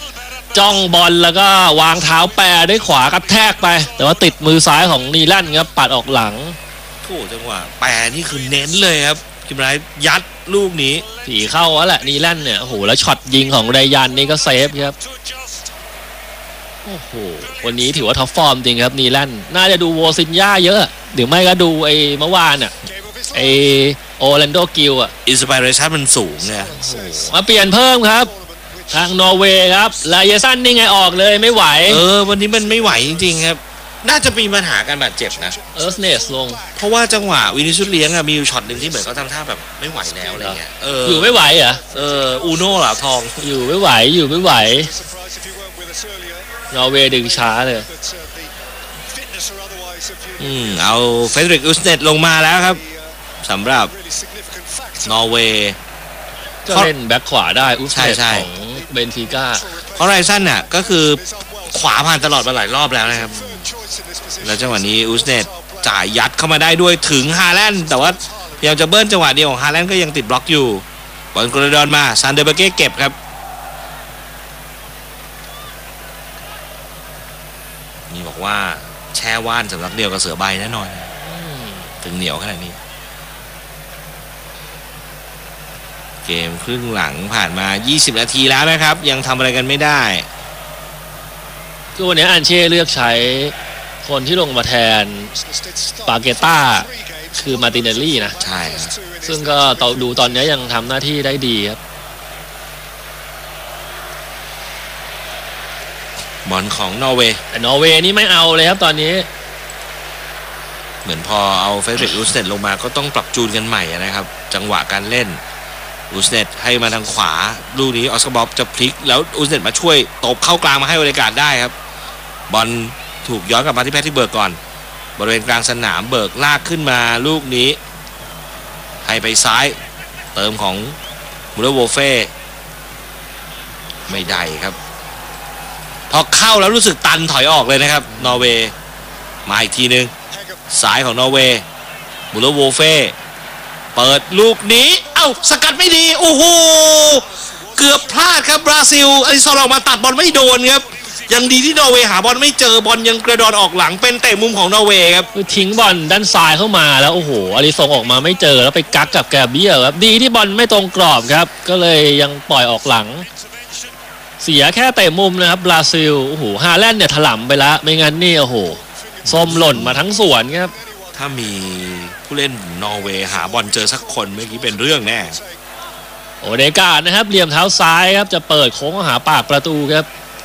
[SPEAKER 3] จ้องบอลแล้วก็วางเท้าแปรด้วยขวากระแทกไป แต่ว่าติดมือซ้ายของนีแลนด์ครับปัดออกหลัง
[SPEAKER 2] โอ้จังหวะแปรนี่คือเน้นเลยครับคิมไรยัดลูกนี้
[SPEAKER 3] ผีเข้าแล้วแหละนีแลนด์เนี่ยโอ้โหแล้วช็อตยิงของไรยันนี่ก็เซฟครับโอ้โหวันนี้ถือว่าท็อปฟอร์มจริงครับนีแลนด์น่าจะดูโวซินญ่าเยอะหรือไม่ก็ดูไอ้เมื่อวานอ่ะไอโอแลนโดกิลอ่ะ
[SPEAKER 2] อินสปิเรชันมันสูงเนี่ย
[SPEAKER 3] มาเปลี่ยนเพิ่มครับทางนอร์เวย์ครับลาเยซันนี่ไงออกเลยไม่ไหว
[SPEAKER 2] เออวันนี้มันไม่ไหวจริงๆครับน่าจะมีปัญหาการบาดเจ็บนะ
[SPEAKER 3] เอิร์ธเนสลง
[SPEAKER 2] เพราะว่าจังหวะวินิชุสเลี้ยงอะมีอยู่ช็อตหนึ่งที่เหมือนเขาทำท่าแบบไม่ไหวแล้วอะไรเงี้ยเออ
[SPEAKER 3] อยู่ไม่ไหวเหรอ
[SPEAKER 2] เอออูโน่เหล่าทอง
[SPEAKER 3] อยู่ไม่ไหวอยู่ไม่ไหวนอร์เวย์ดึงช้าเลย
[SPEAKER 2] อืมเอาเฟเดริกอุสเนตลงมาแล้วครับสำหรับนอร์เวย์
[SPEAKER 3] ก็เล่นแบ็คขวาได้อุสเนตของเบนฟิก้า
[SPEAKER 2] เพราะไรซันน่ะก็คือขวาผ่านตลอดมาหลายรอบแล้วนะครับแล้วจังหวะนี้อุสเนตจ่ายยัดเข้ามาได้ด้วยถึงฮาแลนด์แต่ว่าพยายามจะเบิ้ลจังหวะเดียวของฮาแลนด์ก็ยังติดบล็อกอยู่บอลกระโดดมาซานเดอร์เบเก้เก็บครับนี่บอกว่าแช่ว่านสำหรับเดียวกับเสือใบแน่นอนถึงเหนียวขนาดนี้เกมครึ่งหลังผ่านมายี่สิบนาทีแล้วนะครับยังทำอะไรกันไม่ได้
[SPEAKER 3] คือวันนี้อันเช่เลือกใช้คนที่ลงมาแทนปาเกต้าคือมาติเนลลี่นะ
[SPEAKER 2] ใช่
[SPEAKER 3] ซึ่งก็ดูตอนนี้ยังทำหน้าที่ได้ดีครับ
[SPEAKER 2] บอลของนอร์เวย์
[SPEAKER 3] แต่นอร์เวย์นี่ไม่เอาเลยครับตอนนี้
[SPEAKER 2] เหมือนพอเอาเฟเดริกอุสเนตลงมาก็ต้องปรับจูนกันใหม่นะครับจังหวะการเล่นอุสเนตให้มาทางขวาลูกนี้ออสการ์บ๊อบจะพลิกแล้วอุสเนตมาช่วยตบเข้ากลางมาให้บริการได้ครับบอลถูกย้อนกลับมาที่แพทที่เบิร์กก่อนบริเวณกลางสนามเบิร์กลากขึ้นมาลูกนี้ให้ไปซ้ายเติมของมูเลโวเฟ่ไม่ได้ครับพอเข้าแล้วรู้สึกตันถอยออกเลยนะครับนอร์เวย์มาอีกทีนึงซ้ายของนอร์เวย์มูเลโวเฟ่เปิดลูกนี้เอ้าสกัดไม่ดีโอ้โหเกือบพลาดครับบราซิลอลิซอนออกมาตัดบอลไม่โดนครับยังดีที่นอร์เวย์หาบอลไม่เจอบอลยังกระโดดออกหลังเป็นเตะมุมของนอร์เวย์ครับ
[SPEAKER 3] คือทิ้งบอลด้านซ้ายเข้ามาแล้วโอ้โหอลิซอนออกมาไม่เจอแล้วไปกักกับแกเบียครับดีที่บอลไม่ตรงกรอบครับก็เลยยังปล่อยออกหลังเสียแค่เตะมุมนะครับบราซิลโอ้โหฮาแลนด์เนี่ยถล่มไปแล้วไม่งั้นนี่โอ้โหส้มหล่นมาทั้งสวนครับ
[SPEAKER 2] ถ้ามีผู้เล่นนอร์เวย์หาบอลเจอสักคนเมื่อกี้เป็นเรื่องแน่
[SPEAKER 3] โอเดกาดนะครับเหลี่ยมเท้าซ้ายครับจะเปิดโค้งหาปากประตูครับ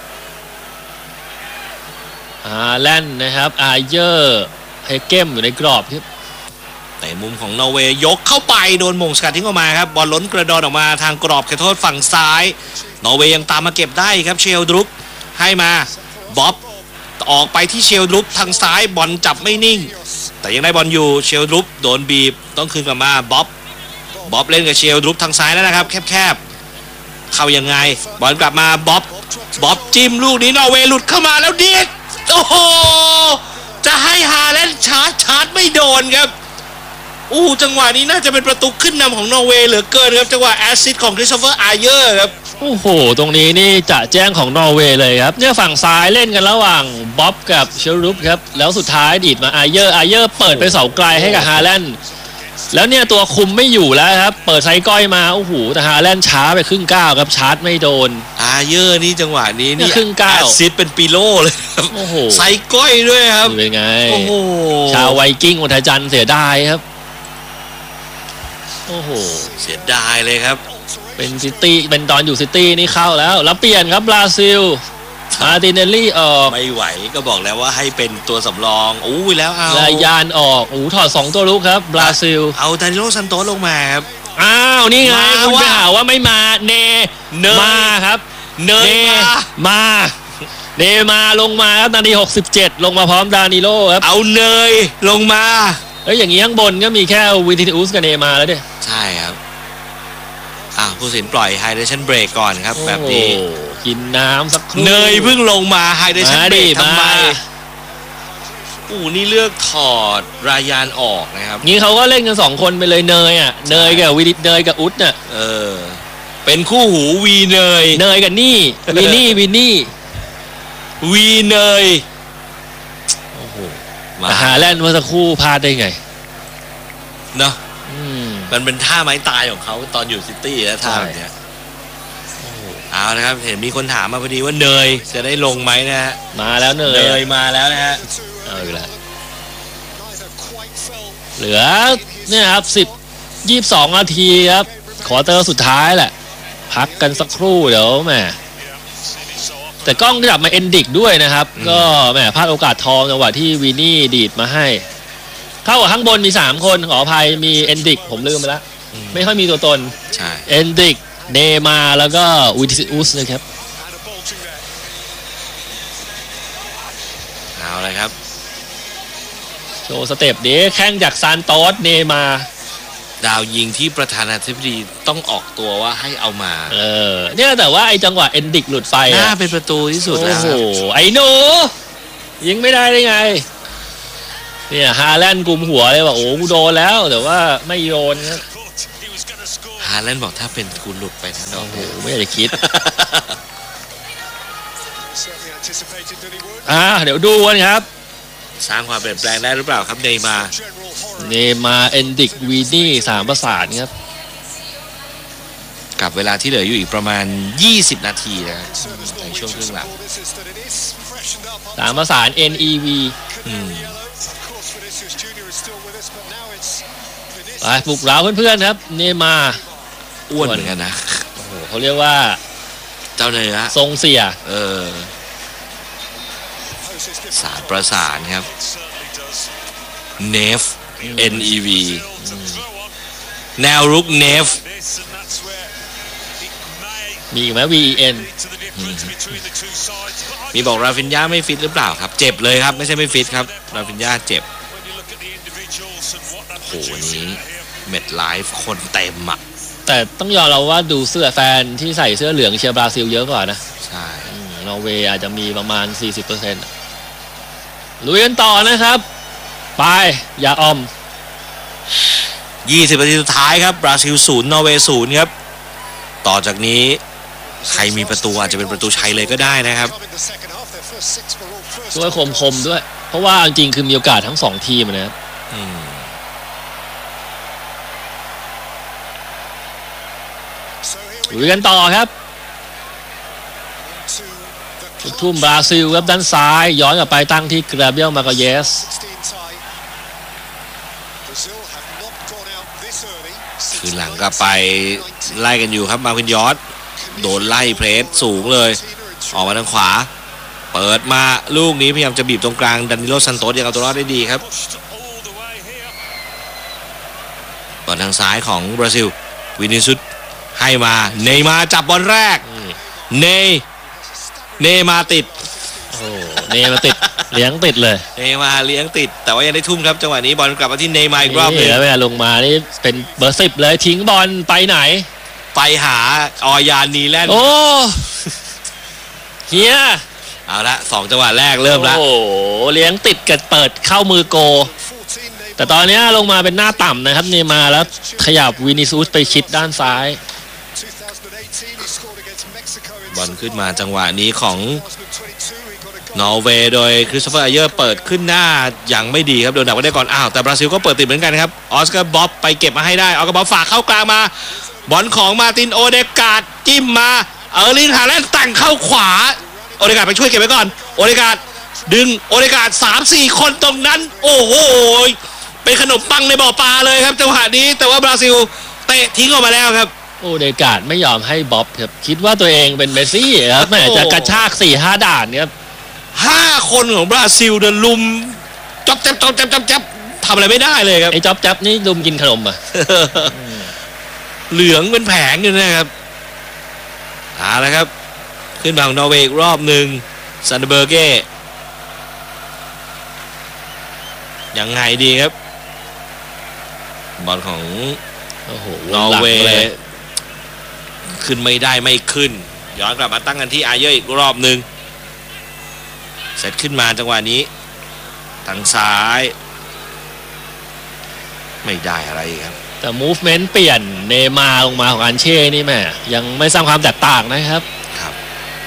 [SPEAKER 3] ฮาแลนด์นะครับอาเยอร์เฮเกมอยู่ในกรอบครับ
[SPEAKER 2] แต่มุมของนอร์เวย์ยกเข้าไปโดนมงสกัดทิ้งออกมาครับบอลล้นกระดอนออกมาทางกรอบเขตโทษฝั่งซ้ายนอร์เวย์ยังตามมาเก็บได้ครับเชลดรุกให้มาบ๊อบออกไปที่เชลดรุกทางซ้ายบอลจับไม่นิ่งแต่ยังได้บอลอยู่เชลดรุกโดนบีบต้องคืนกลับมาบ๊อบบ๊อบเล่นกับเชลดรุกทางซ้ายแล้วนะครับแคบๆเข้ายังไงบอลกลับมาบ๊อบบ๊อบจิ้มลูกนี้นอร์เวย์หลุดเข้ามาแล้วเดียดโอ้โหจะให้ฮาแลนด์ชาร์จชาร์จไม่โดนครับอู้จังหวะนี้น่าจะเป็นประตูขึ้นนำของนอร์เวย์เหลือเกินครับจังหวะแอสซิสต์ของคริสโตเฟอร์อาเยอร์ครับ
[SPEAKER 3] โอ้โหตรงนี้นี่จะแจ้งของนอร์เวย์เลยครับเนี่ยฝั่งซ้ายเล่นกันระหว่างบ๊อบกับเชลรุปครับแล้วสุดท้ายดีดมาอาเยอร์อาเยอร์เปิดไปเสาไกลให้กับฮาแลนด์แล้วเนี่ยตัวคุมไม่อยู่แล้วครับเปิดไซก้อยมาโอ้โหแต่ฮาแลนด์ช้าไปครึ่งก้าวครับชาร์จไม่โดน
[SPEAKER 2] อาเยอร์นี่จังหวะนี้นี่
[SPEAKER 3] ครึ่งก้าว
[SPEAKER 2] แอสซิสต์เป็นปีโล่เลยครับ
[SPEAKER 3] โอ้โห
[SPEAKER 2] ไซก้อยด้วยครับ
[SPEAKER 3] เป็นไง
[SPEAKER 2] โอ้โห
[SPEAKER 3] ชาวไวกิ้งอุทัยจันทร์เสียดายครับโอ้โห
[SPEAKER 2] เสียดายเลยครับ
[SPEAKER 3] เป็นซิตี้เป็นตอนอยู่ซิตี้นี่เข้าแล้วแล้วเปลี่ยนครับบราซิลมาติเนลลี่ออก
[SPEAKER 2] ไม่ไหวก็บอกแล้วว่าให้เป็นตัวสำรองอู้ยแล้วเอา
[SPEAKER 3] ลายานออกอู้ถอดสองตัวลุกครับบราซิล
[SPEAKER 2] เอาดานิโลซันโตสลงมาครับ
[SPEAKER 3] อ้าวนี่ไงคุณไปหาว่าไม่มาเนมาครับ
[SPEAKER 2] เน
[SPEAKER 3] มาเนมาลงมาครับนาทีหกสิบเจ็ดลงมาพร้อมดานิโลครับ
[SPEAKER 2] เอาเนยลงมา
[SPEAKER 3] เอ้ยอย่างงี้ข้างบนก็มีแค่วิทิอุสกับเนมาแล้วดิ
[SPEAKER 2] ใช่ครับอ่ะผู้สินปล่อยไฮเดรชั่นเบรกก่อนครับแบบนี้
[SPEAKER 3] กินน้ำสักครู่
[SPEAKER 2] เนยเพิ่งลงมาไฮเดรชั่นเบรกทำไมอู้นี่เลือกถอดรายานออกนะครับ
[SPEAKER 3] งี้เขาก็เล่นกันสองคนไปเลยเนยอ่ะเนยกับวิดิเนยกับอุสน่ะ
[SPEAKER 2] เออเป็นคู่หูวีเนย
[SPEAKER 3] เนยกับนี่วินี่วินี่
[SPEAKER 2] วีเนย
[SPEAKER 3] โอ้โห
[SPEAKER 2] มา
[SPEAKER 3] แต่ฮาแลนด์เมื่อสักครู่พลาดได้ไง
[SPEAKER 2] เนาะ
[SPEAKER 3] อืม
[SPEAKER 2] มันเป็นท่าไม้ตายของเขาตอนอยู่ซิตี้แล้วท่าแบบเนี้ย
[SPEAKER 3] โอ้โห
[SPEAKER 2] เอาละครับเห็นมีคนถามมาพอดีว่าเนยจะได้ลงไหมนะฮะ
[SPEAKER 3] มาแล้วเน
[SPEAKER 2] เน
[SPEAKER 3] ย
[SPEAKER 2] ยมาแล้วนะฮะ
[SPEAKER 3] เอาอีกแล้วเหลือเนี่ยครับสิบยี่สิบสองนาทีครับขอเตอร์สุดท้ายแหละ พักกันสักครู่เดี๋ยวแหมแต่กล้องจับมาเอนดิกด้วยนะครับ ก็แหมพลาดโอกาสทองจังหวะที่วีนี่ดีดมาให้เท่ากับข้างบนมีสามคนขออภัยมีเอนดิกผมลืมไปแล้ว ไม่ค่อยมีตัวตน
[SPEAKER 2] ใช่
[SPEAKER 3] เอนดิกเนมาร์แล้วก็วิทิอุสนะครับ
[SPEAKER 2] เอาเลยครับ
[SPEAKER 3] โชว์สเต็ปนี้แข้งจากซานโตสเนมาร์
[SPEAKER 2] ดาวยิงที่ประธานาธิบดีต้องออกตัวว่าให้เอามา
[SPEAKER 3] เออเนี่ยแต่ว่าไอ้จังหวะเอนดิกหลุดไฟ
[SPEAKER 2] น่า
[SPEAKER 3] อะ
[SPEAKER 2] เป็นประตูที่สุด
[SPEAKER 3] โอ้
[SPEAKER 2] แล้ว
[SPEAKER 3] โหไอ้หนูยิงไม่ได้ได้ไงเนี่ยฮาแลนด์กลุ่มหัวเลยว่าโอ้กูโดนแล้วแต่ว่าไม่โดนครับ
[SPEAKER 2] ฮาแลนด์บอกถ้าเป็นกูหลุดไปทั้งดอ
[SPEAKER 3] โอ้
[SPEAKER 2] ก
[SPEAKER 3] โหไม่อยากจะคิด อ่าเดี๋ยวดูกันครับ
[SPEAKER 2] สร้างความเปลี่ยนแปลงได้หรือเปล่าครับเนย์มาร์
[SPEAKER 3] เนมาร์เอนดิกวีนี่สามประสานครับ
[SPEAKER 2] กับเวลาที่เหลืออยู่อีกประมาณยี่สิบนาทีนะในช่วงครึ่งหลัง
[SPEAKER 3] สามประสาน เอ็น อี วี
[SPEAKER 2] อืม
[SPEAKER 3] ไปปลุกเร้าเพื่อนๆครับเนมาร์
[SPEAKER 2] อ้วนเหมือนกันนะ
[SPEAKER 3] โอ้โหเขาเรียกว่า
[SPEAKER 2] เจ้าเนื้อ
[SPEAKER 3] ทรงเสีย
[SPEAKER 2] เออสารประสานครับเนฟ เอ็น อี วี แนวรุกเนฟ
[SPEAKER 3] มีอีกไหม วี อี เอ็น
[SPEAKER 2] มีบอกราฟินญาไม่ฟิตหรือเปล่าครับ เจ็บเลยครับ ไม่ใช่ไม่ฟิตครับราฟินญาเจ็บโหวันนี้เม็ดไลฟ์คนเต็มอ่ะ
[SPEAKER 3] แต่ต้องยอมเราว่าดูเสื้อแฟนที่ใส่เสื้อเหลืองเชียร์บราซิลเยอะกว่านะ
[SPEAKER 2] ใช่
[SPEAKER 3] อืมนอร์เวย์อาจจะมีประมาณ สี่สิบเปอร์เซ็นต์ ลุยกันต่อนะครับ ไปอย่าออม
[SPEAKER 2] ยี่สิบนาทีสุดท้ายครับบราซิลศูนย์นอร์เวย์ศูนย์ครับต่อจากนี้ใครมีประตูอาจจะเป็นประตูชัยเลยก็ได้นะครับ
[SPEAKER 3] ด้วยคมคมๆด้วย เพราะว่าจริงๆคือมีโอกาสทั้งสองทีมนะครับ
[SPEAKER 2] อืม
[SPEAKER 3] ลุยกันต่อครับลูกทุ่มบราซิลครับด้านซ้ายย้อนกลับไปตั้งที่กราเบียลมาโกเยส
[SPEAKER 2] คือหลังกลับไปไล่กันอยู่ครับมาวินยอสโดนไล่เพรสสูงเลย ออกมาทางขวา เปิดมาลูกนี้พยายามจะบีบตรงกลางดันนิโลซันโตสยังเอาตัวรอดได้ดีครับบอลทางซ้ายของบราซิลวินิซุสให้มาเนย์มาร์จับบอลแรกเนย์เนย์มาร์ติด
[SPEAKER 3] โอ้เนมาติดเลี้ยงติดเลย
[SPEAKER 2] เนย์มาร์เลี้ยงติดแต่ว่ายังได้ทุ่มครับจังหวะนี้บอลกลับมาที่เนย์มาร์อีกรอบหนึง
[SPEAKER 3] แล้วเวลาลงมานี่เป็นเบอร์สิบเลยทิ้งบอลไปไหน
[SPEAKER 2] ไปหาออยานนีแลนด์
[SPEAKER 3] โอ้เฮีย
[SPEAKER 2] เอาละสองจังหวะแรกเริ่มละ
[SPEAKER 3] โอ้โหเลี้ยงติดกับเปิดเข้ามือโก แต่ตอนนี้ลงมาเป็นหน้าต่ำนะครับเนมาร์แล้วขยับวินิซูสไปชิดด้านซ้าย
[SPEAKER 2] บอลขึ้นมาจังหวะนี้ของนอร์เวย์โดยคริสโตเฟอร์ไอเยอร์เปิดขึ้นหน้าอย่างไม่ดีครับโดนดักไว้ได้ก่อนอ้าวแต่บราซิลก็เปิดติดเหมือนกันครับออสการ์บ๊อบไปเก็บมาให้ได้ออสการ์บ๊อบฝากเข้ากลางมาบอลของมาตินโอเดกาดจิ้มมาเออร์ลิงฮาแลนด์ตั้งเข้าขวาโอเดกาดไปช่วยเก็บไว้ก่อนโอเดกาดดึงโอเดกาด สามสี่ คนตรงนั้นโอ้โหเป็นขนมปังในบ่อปลาเลยครับจังหวะนี้แต่ว่าบราซิลเตะทิ้งออกมาแล้วครับ
[SPEAKER 3] โอเดกาดไม่ยอมให้บ๊อบครับคิดว่าตัวเองเป็นเมสซี่ครับแม่จะกระชาก สี่ห้า ด่านครับ
[SPEAKER 2] ห้าคนของบราซิลเดินลุมจับจับจับจับจับจับทำอะไรไม่ได้เลยครับ
[SPEAKER 3] ไอ้จ๊อบจับนี่ดุมกินขนมอ่ะ
[SPEAKER 2] เหลืองเป็นแผงอยู่นะครับเอาละครับขึ้นมาของนอร์เวย์อีกรอบหนึ่งซันเดอร์เบอร์เก้ยังไงดีครับบอลของ
[SPEAKER 3] โอ้โห
[SPEAKER 2] นอร์เวย์
[SPEAKER 3] หลังเลย
[SPEAKER 2] ขึ้นไม่ได้ไม่ขึ้นย้อนกลับมาตั้งกันที่อาเยอร์อีกรอบหนึ่งเสร็จขึ้นมาจังหวะนี้ทางซ้ายไม่ได้อะไรอีกครับ
[SPEAKER 3] แต่ movement เปลี่ยนเนมาร์ลงมาของอันเช่นี่แม่ยังไม่สร้างความแตกต่างนะครับ
[SPEAKER 2] ครับ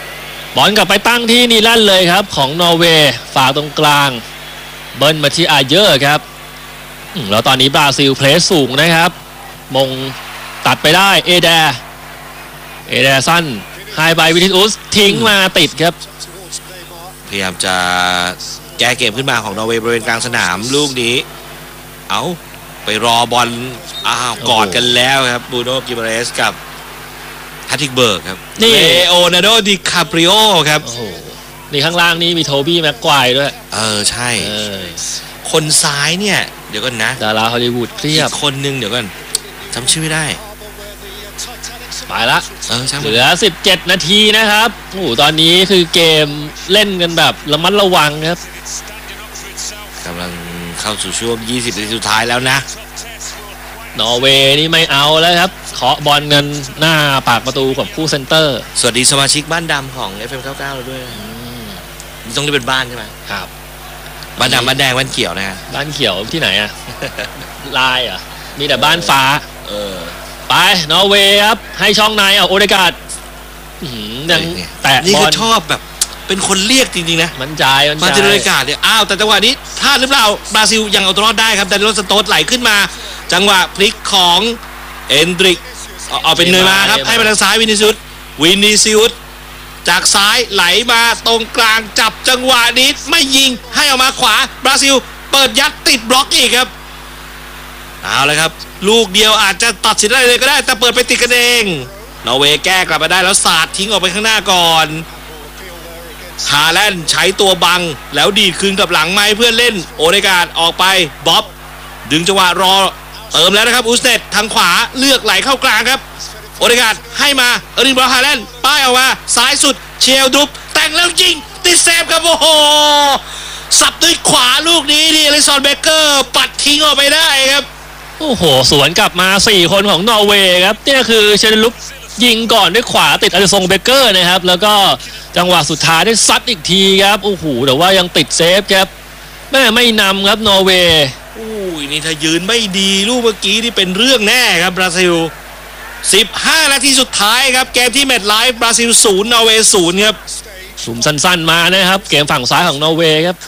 [SPEAKER 3] บอลกลับไปตั้งที่นีแลนด์เลยครับของนอร์เวย์ฝากตรงกลางเบิ้ลมาที่อาเยอร์ครับอืมแล้วตอนนี้บราซิลเพลสสูงนะครับมงตัดไปได้เอเดร์เอเดร์สั้นให้ไปวิทิอุสทิ้งมาติดครับ
[SPEAKER 2] พยายามจะแก้เกมขึ้นมาของนอร์เวย์บริเวณกลางสนามลูกนี้เอาไปรอบอลอ้าวกอดกันแล้วครับบูโน่กิเบเรสกับแพทริกเบิร์กครับ
[SPEAKER 3] นี่
[SPEAKER 2] เลโอนาร์โดดิคาปริโอครับ
[SPEAKER 3] โอ้โหนี่ข้างล่างนี่มีโทบี้แม็กควายด้วย
[SPEAKER 2] เออใช่
[SPEAKER 3] เออ
[SPEAKER 2] คนซ้ายเนี่ยเดี๋ยวก่อนนะ
[SPEAKER 3] ดาราฮอลลีวูดเพีย
[SPEAKER 2] อี
[SPEAKER 3] บ
[SPEAKER 2] กคนนึงเดี๋ยวก่อนจำชื่อไม่ได้
[SPEAKER 3] ไปละ
[SPEAKER 2] เออช่าง
[SPEAKER 3] เหลือสิบเจ็ดนาทีนะครับโอ้โหตอนนี้คือเกมเล่นกันแบบระมัดระวังครับ
[SPEAKER 2] กำลังเข้าสู่ช่วงยี่สิบนาทีสุดท้ายแล้วนะ
[SPEAKER 3] นอร์เวย์นี่ไม่เอาแล้วครับเคาะบอลกันหน้าปากประตูกับคู่เซนเตอร์
[SPEAKER 2] สวัสดีสมาชิกบ้านดำของ เอฟ เอ็ม เก้าสิบเก้าเราด้วยนะนี่ต้องได้เป็นบ้านใช่ไหม
[SPEAKER 3] ครับ
[SPEAKER 2] บ้านดำบ้านแดงบ้านเขียวนะฮะ
[SPEAKER 3] บ้านเขียวที่ไหนอะ ลายเหรอ่ะมีแต่บ้านฟ้า
[SPEAKER 2] เออ
[SPEAKER 3] ไปนอร์เวย์ครับให้ช่องในเอาโอเดกาดอื้อหือยังแตะ
[SPEAKER 2] นี่
[SPEAKER 3] บอ
[SPEAKER 2] ก็
[SPEAKER 3] ล
[SPEAKER 2] ชอบแบบเป็นคนเรียกจริงๆนะ
[SPEAKER 3] มันใจมัน
[SPEAKER 2] มา
[SPEAKER 3] ใจ
[SPEAKER 2] เจออากาศเนี่ยอ้าวแต่จังหวะนี้พลาดหรือเปล่าบราซิลยังเอาตัวรอดได้ครับแต่โรสโตสไหลขึ้นมา จังหวะพลิกของเอนดริกเอาเอาเป็นเนยมาครับให้มาทางซ้ายวินิซิอุสวินิซิอุสจากซ้ายไหลมาตรงกลางจับจังหวะนี้ไม่ยิงให้ออกมาขวาบราซิลเปิดยัดติดบล็อกอีกครับเอาเลยครับลูกเดียวอาจจะตัดสินได้เลยก็ได้แต่เปิดไปติดกันเองนอร์เวย์แก้กลับมาได้แล้วสาดทิ้งออกไปข้างหน้าก่อนฮาแลนด์ใช้ตัวบังแล้วดีดคืนกับหลังไม้เพื่อนเล่นโอเดกาดออกไปบ๊อบดึงจังหวะรอเติมแล้วนะครับอุสเนตทางขวาเลือกไหลเข้ากลางครับโอเดกาดให้มาเออร์ลิงบรอฮาแลนด์ป้ายออกมาซ้ายสุดเชลดรุปแต่งแล้วยิงติดเซฟครับโอ้โหสับด้วยขวาลูกนี้นี่อลิซอนเบเกอร์ปัดทิ้งออกไปได้ครับ
[SPEAKER 3] โอ้โหสวนกลับมาสี่คนของนอร์เวย์ครับเนี่ยคือเชนลุปยิงก่อนด้วยขวาติดอลิซงเบเกอร์นะครับแล้วก็จังหวะสุดท้ายได้ซัดอีกทีครับโอ้โหแต่ว่ายังติดเซฟครับแม่ไม่นำครับนอร์เวย์
[SPEAKER 2] อุ้ยนี่ถ้ายืนไม่ดีลูกเมื่อกี้นี่เป็นเรื่องแน่ครับบราซิลสิบห้านาทีสุดท้ายครับเกมที่แมตช์ไลฟ์บราซิลศูนย์นอร์เวย์ศูนย์ครับ
[SPEAKER 3] สุ่มสั้นๆมานะครับเกมฝั่งซ้ายของนอร์เวย์ครับ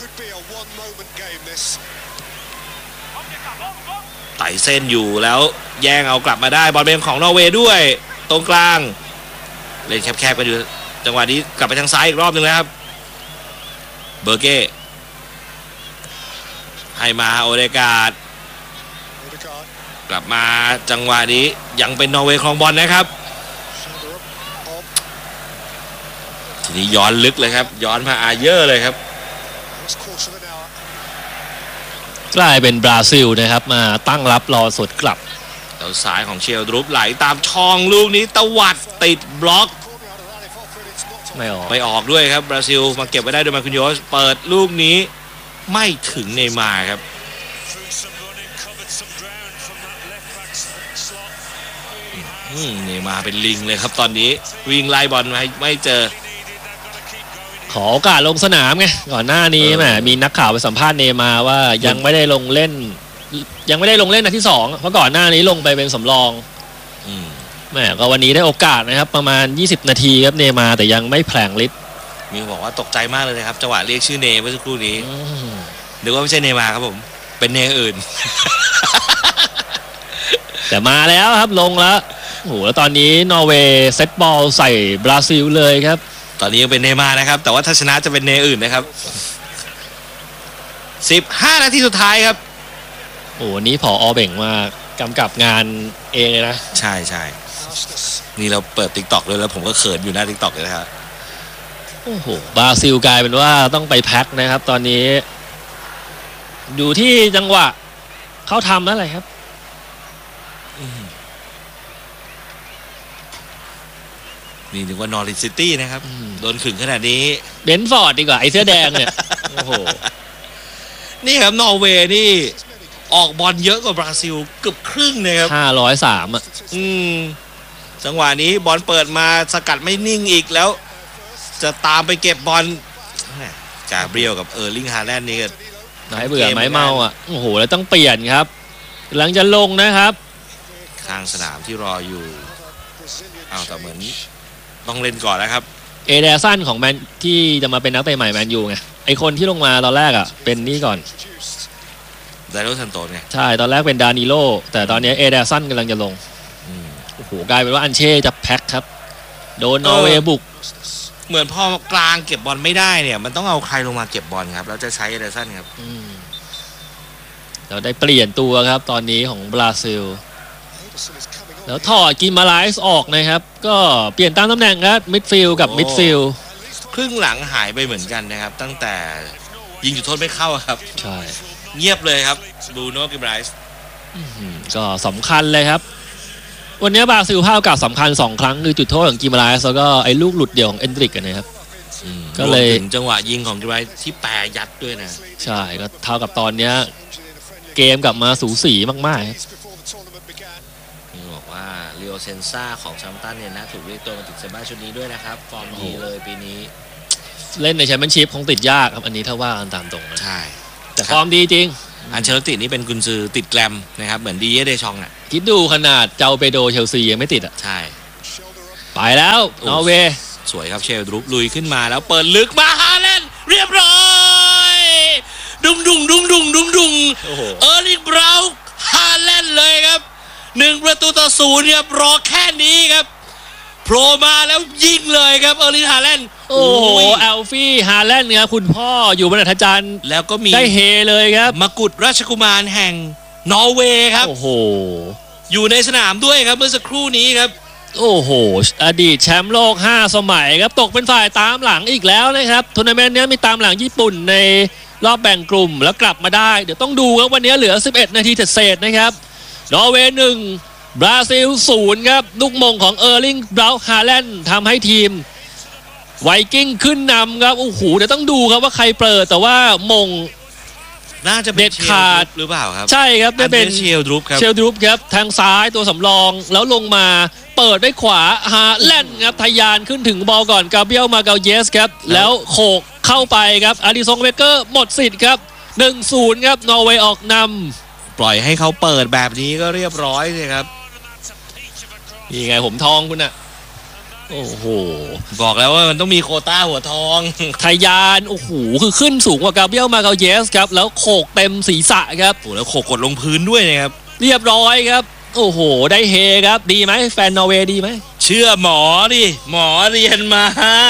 [SPEAKER 2] ไต่เส้นอยู่แล้วแย่งเอากลับมาได้บอลเป็นของนอร์เวย์ด้วยตรงกลางเล่นแคบๆกันอยู่จังหวะนี้กลับไปทางซ้ายอีกรอบหนึ่งแล้วครับเบอร์เก้ให้มาโอเดกาดกลับมาจังหวะนี้ยังเป็นนอร์เวย์ครองบอลนะครับทีนี้ย้อนลึกเลยครับย้อนมาอาเยอร์เลยครับ
[SPEAKER 3] กลายเป็นบราซิลนะครับมาตั้งรับรอสดกลับ
[SPEAKER 2] แล้วซ้ายของเชลดรุปไหลตามช่องลูกนี้ตวัดติดบล็อก
[SPEAKER 3] ไม่ออก
[SPEAKER 2] ไม่ออกด้วยครับบราซิลมาเก็บไว้ได้โดยมาคุนโยสเปิดลูกนี้ไม่ถึงเนย์มาร์ครับอืมเนย์มาร์เป็นลิงเลยครับตอนนี้วิ่งไล่บอลไม่ไม่เจอ
[SPEAKER 3] ขอโอกาสลงสนามไงก่อนหน้านี้
[SPEAKER 2] เออ
[SPEAKER 3] แหมมีนักข่าวไปสัมภาษณ์เนย์มาร์ว่ายังไม่ได้ลงเล่น ยังไม่ได้ลงเล่นนัดที่สองเพราะก่อนหน้านี้ลงไปเป็นสำรอง
[SPEAKER 2] อืม
[SPEAKER 3] แหมก็วันนี้ได้โอกาสนะครับประมาณยี่สิบนาทีครับเนย์มาร์แต่ยังไม่แผลงฤทธิ์
[SPEAKER 2] มีบอกว่าตกใจมากเลยนะครับจังหวะเรียกชื่อเนย์เมื่อสักครู่นี้
[SPEAKER 3] อืม
[SPEAKER 2] นึกว่าไม่ใช่เนย์มาร์ครับผมเป็นเนย์อื่น
[SPEAKER 3] แต่มาแล้วครับลงแล้วโอ้โหแล้วตอนนี้นอร์เวย์เซตบอลใส่บราซิลเลยครับ
[SPEAKER 2] ตอนนี้ยังเป็นเนย์มาร์นะครับแต่ว่าถ้าชนะจะเป็นเนย์อื่นนะครับสิบห้านาทีสุดท้ายครับ
[SPEAKER 3] โอ้โหวันนี้ผอเบ่งมากำกับงานเองเลยนะ
[SPEAKER 2] ใช่ใช่นี่เราเปิด ติ๊กต็อก เลยแล้วผมก็เขินอยู่หน้า ติ๊กต็อก เลยนะครับ
[SPEAKER 3] โอ้โหบราซิลกลายเป็นว่าต้องไปแพ็คนะครับ ตอนนี้อยู่ที่จังหวะเขาทำแล้วอะไรครับ
[SPEAKER 2] นี่ถึงว่านอริสซิตี้นะครับ
[SPEAKER 3] อืม
[SPEAKER 2] โดนขึงขนาดนี้
[SPEAKER 3] เบนฟอร์ดดีกว่าไอเสื้อแดงเนี่ย โอ้โห
[SPEAKER 2] นี่ครับนอร์เวย์นี่ออกบอลเยอะกว่าบราซิลเกือบครึ่งนะครับ
[SPEAKER 3] ห้าร้อยสามอ่ะ
[SPEAKER 2] อืมจังหวะนี้บอลเปิดมาสกัดไม่นิ่งอีกแล้ว จะตามไปเก็บบอลแหม่กาเบรียลกับเออร์ลิงฮาแลนด์นี่ก็
[SPEAKER 3] ไม้เบื่อไม้เมาอ่ะโอ้โหแล้วต้องเปลี่ยนครับหลังจะลงนะครับ
[SPEAKER 2] ข้างสนามที่รออยู่อ้าวแต่เหมือนต้องเล่นก่อนนะครับ
[SPEAKER 3] เอเดอร์สันของแมนที่จะมาเป็นนักเตะใหม่แมนยูไงไอคนที่ลงมาตอนแรกอ่ะเป็นนี่ก่อน
[SPEAKER 2] ไดโรซันโตสไง
[SPEAKER 3] ใช่ตอนแรกเป็นดานิโลแต่ตอนนี้เอเดอร์สันกำลังจะลงโอ้โหกลายเป็นว่าอันเช่จะแพ็คครับโดนนอร์เวย์บุก
[SPEAKER 2] เหมือนพอกลางเก็บบอลไม่ได้เนี่ยมันต้องเอาใครลงมาเก็บบอลครับแล้วจะใช้เอเดอร์สันครับ
[SPEAKER 3] เราได้เปลี่ยนตัวครับตอนนี้ของบราซิลแล้วถอดกิมาไลส์ออกนะครับก็เปลี่ยนตามตำแหน่งครับมิดฟิลด์กับมิดฟิลด์
[SPEAKER 2] ครึ่งหลังหายไปเหมือนกันนะครับตั้งแต่ยิงจุดโทษไม่เข้าครับ
[SPEAKER 3] ใช่
[SPEAKER 2] เงียบเลยครับบรูโน่กิมาไลส์
[SPEAKER 3] ก็สำคัญเลยครับวันนี้บราซิลพลาดโอกาสสำคัญสองครั้งคือจุดโทษของกิมาไลส์แล้วก็ไอ้ลูกหลุดเดี่ยวของเอนดริกนะครับ
[SPEAKER 2] ก็เลยถึงจังหวะยิงของกิมาไลส์ที่แปรยัดด้วยนะ
[SPEAKER 3] ใช่ก็เท่ากับตอนนี้เกมกลับมาสูสีมากๆ
[SPEAKER 2] บอกว่าลิโอเซนซ่าของซัมตันเนี่ยนะถูกเรียกตัวมาติดเซบ้าชุดนี้ด้วยนะครับฟอร์มดีเลยปีนี้
[SPEAKER 3] เล่นในแชมเปี้ยนชิพคงติดยากครับอันนี้ถ้าว่ากันตามตรงนะ
[SPEAKER 2] ใช่
[SPEAKER 3] แต่ฟอร์มดีจริง
[SPEAKER 2] อันเชลตินี่เป็นกุนซือติดแกรมนะครับเหมือนดีเยเดชองอ่ะ
[SPEAKER 3] คิดดูขนาดเจ้าเปโดเชลซียังไม่ติดอ่ะ
[SPEAKER 2] ใช่
[SPEAKER 3] ไปแล้วนอร์เวย์
[SPEAKER 2] สวยครับเชลดรูปลุยขึ้นมาแล้วเปิดลึกมาฮาแลนด์เรียบร้อยดุงดุงดุงดุงดุงดุงเออร์ลิง บราวน์ฮาแลนด์เลยครับหนึ่งประตูต่อศูนย์ครับรอแค่นี้ครับโผล่มาแล้วยิงเลยครับเออร์ลิง ฮาแลนด์
[SPEAKER 3] โอ้โหแอลฟี่ฮาแลนด์เนี่ยคุณพ่ออยู่บนอัธจันทร์
[SPEAKER 2] แล้วก็มี
[SPEAKER 3] ได้เฮเลยครับ
[SPEAKER 2] มกุฎราชกุมารแห่งนอร์เวย์ครับ
[SPEAKER 3] โอ้โห
[SPEAKER 2] อยู่ในสนามด้วยครับเมื่อสักครู่นี้ครับ
[SPEAKER 3] โอ้โหอดีตแชมป์โลกห้าสมัยครับตกเป็นฝ่ายตามหลังอีกแล้วนะครับทัวร์นาเมนต์นี้มีตามหลังญี่ปุ่นในรอบแบ่งกลุ่มแล้วกลับมาได้เดี๋ยวต้องดูครับวันนี้เหลือสิบเอ็ดนาทีเศษๆนะครับนอร์เวย์หนึ่งบราซิลศูนย์ครับลูกมงของเออร์ลิง บราวน์ ฮาแลนด์ทำให้ทีมไวกิ้งขึ้นนำครับโอ้โหเดี๋ยวต้องดูครับว่าใครเปิดแต่ว่ามง
[SPEAKER 2] น่าจะเป็นเชลดรูปหรือเปล่าครับ
[SPEAKER 3] ใช่ครับได้เป็น
[SPEAKER 2] เชลดรูปครับ
[SPEAKER 3] เชลดรูปครับทางซ้ายตัวสำรองแล้วลงมาเปิดด้วยขวาฮาแลนด์ครับทะยานขึ้นถึงบอลก่อนกาเบรียล มาเกาเยสครับแล้วโขกเข้าไปครับอาริซงเบเกอร์หมดสิทธิ์ครับ หนึ่งศูนย์ ครับนอร์เวย์ออกน
[SPEAKER 2] ำปล่อยให้เขาเปิดแบบนี้ก็เรียบร้อยเลยครับ
[SPEAKER 3] นี่ไงผมทองคุณน่ะโอ้โห
[SPEAKER 2] บอกแล้วว่ามันต้องมีโควต้าหัวทอง
[SPEAKER 3] ทะยานโอ้โหคือขึ้นสูงกว่ากาเบรียล มาเกาเยสครับแล้วโขกเต็มศีรษะครับ
[SPEAKER 2] โอ้แล้วโขกกดลงพื้นด้วยนะครับ
[SPEAKER 3] เรียบร้อยครับโอ้โหได้เฮครับดีไหมแฟนนอร์เวย์ดีไหม
[SPEAKER 2] เชื่อหมอดิหมอเรียนมา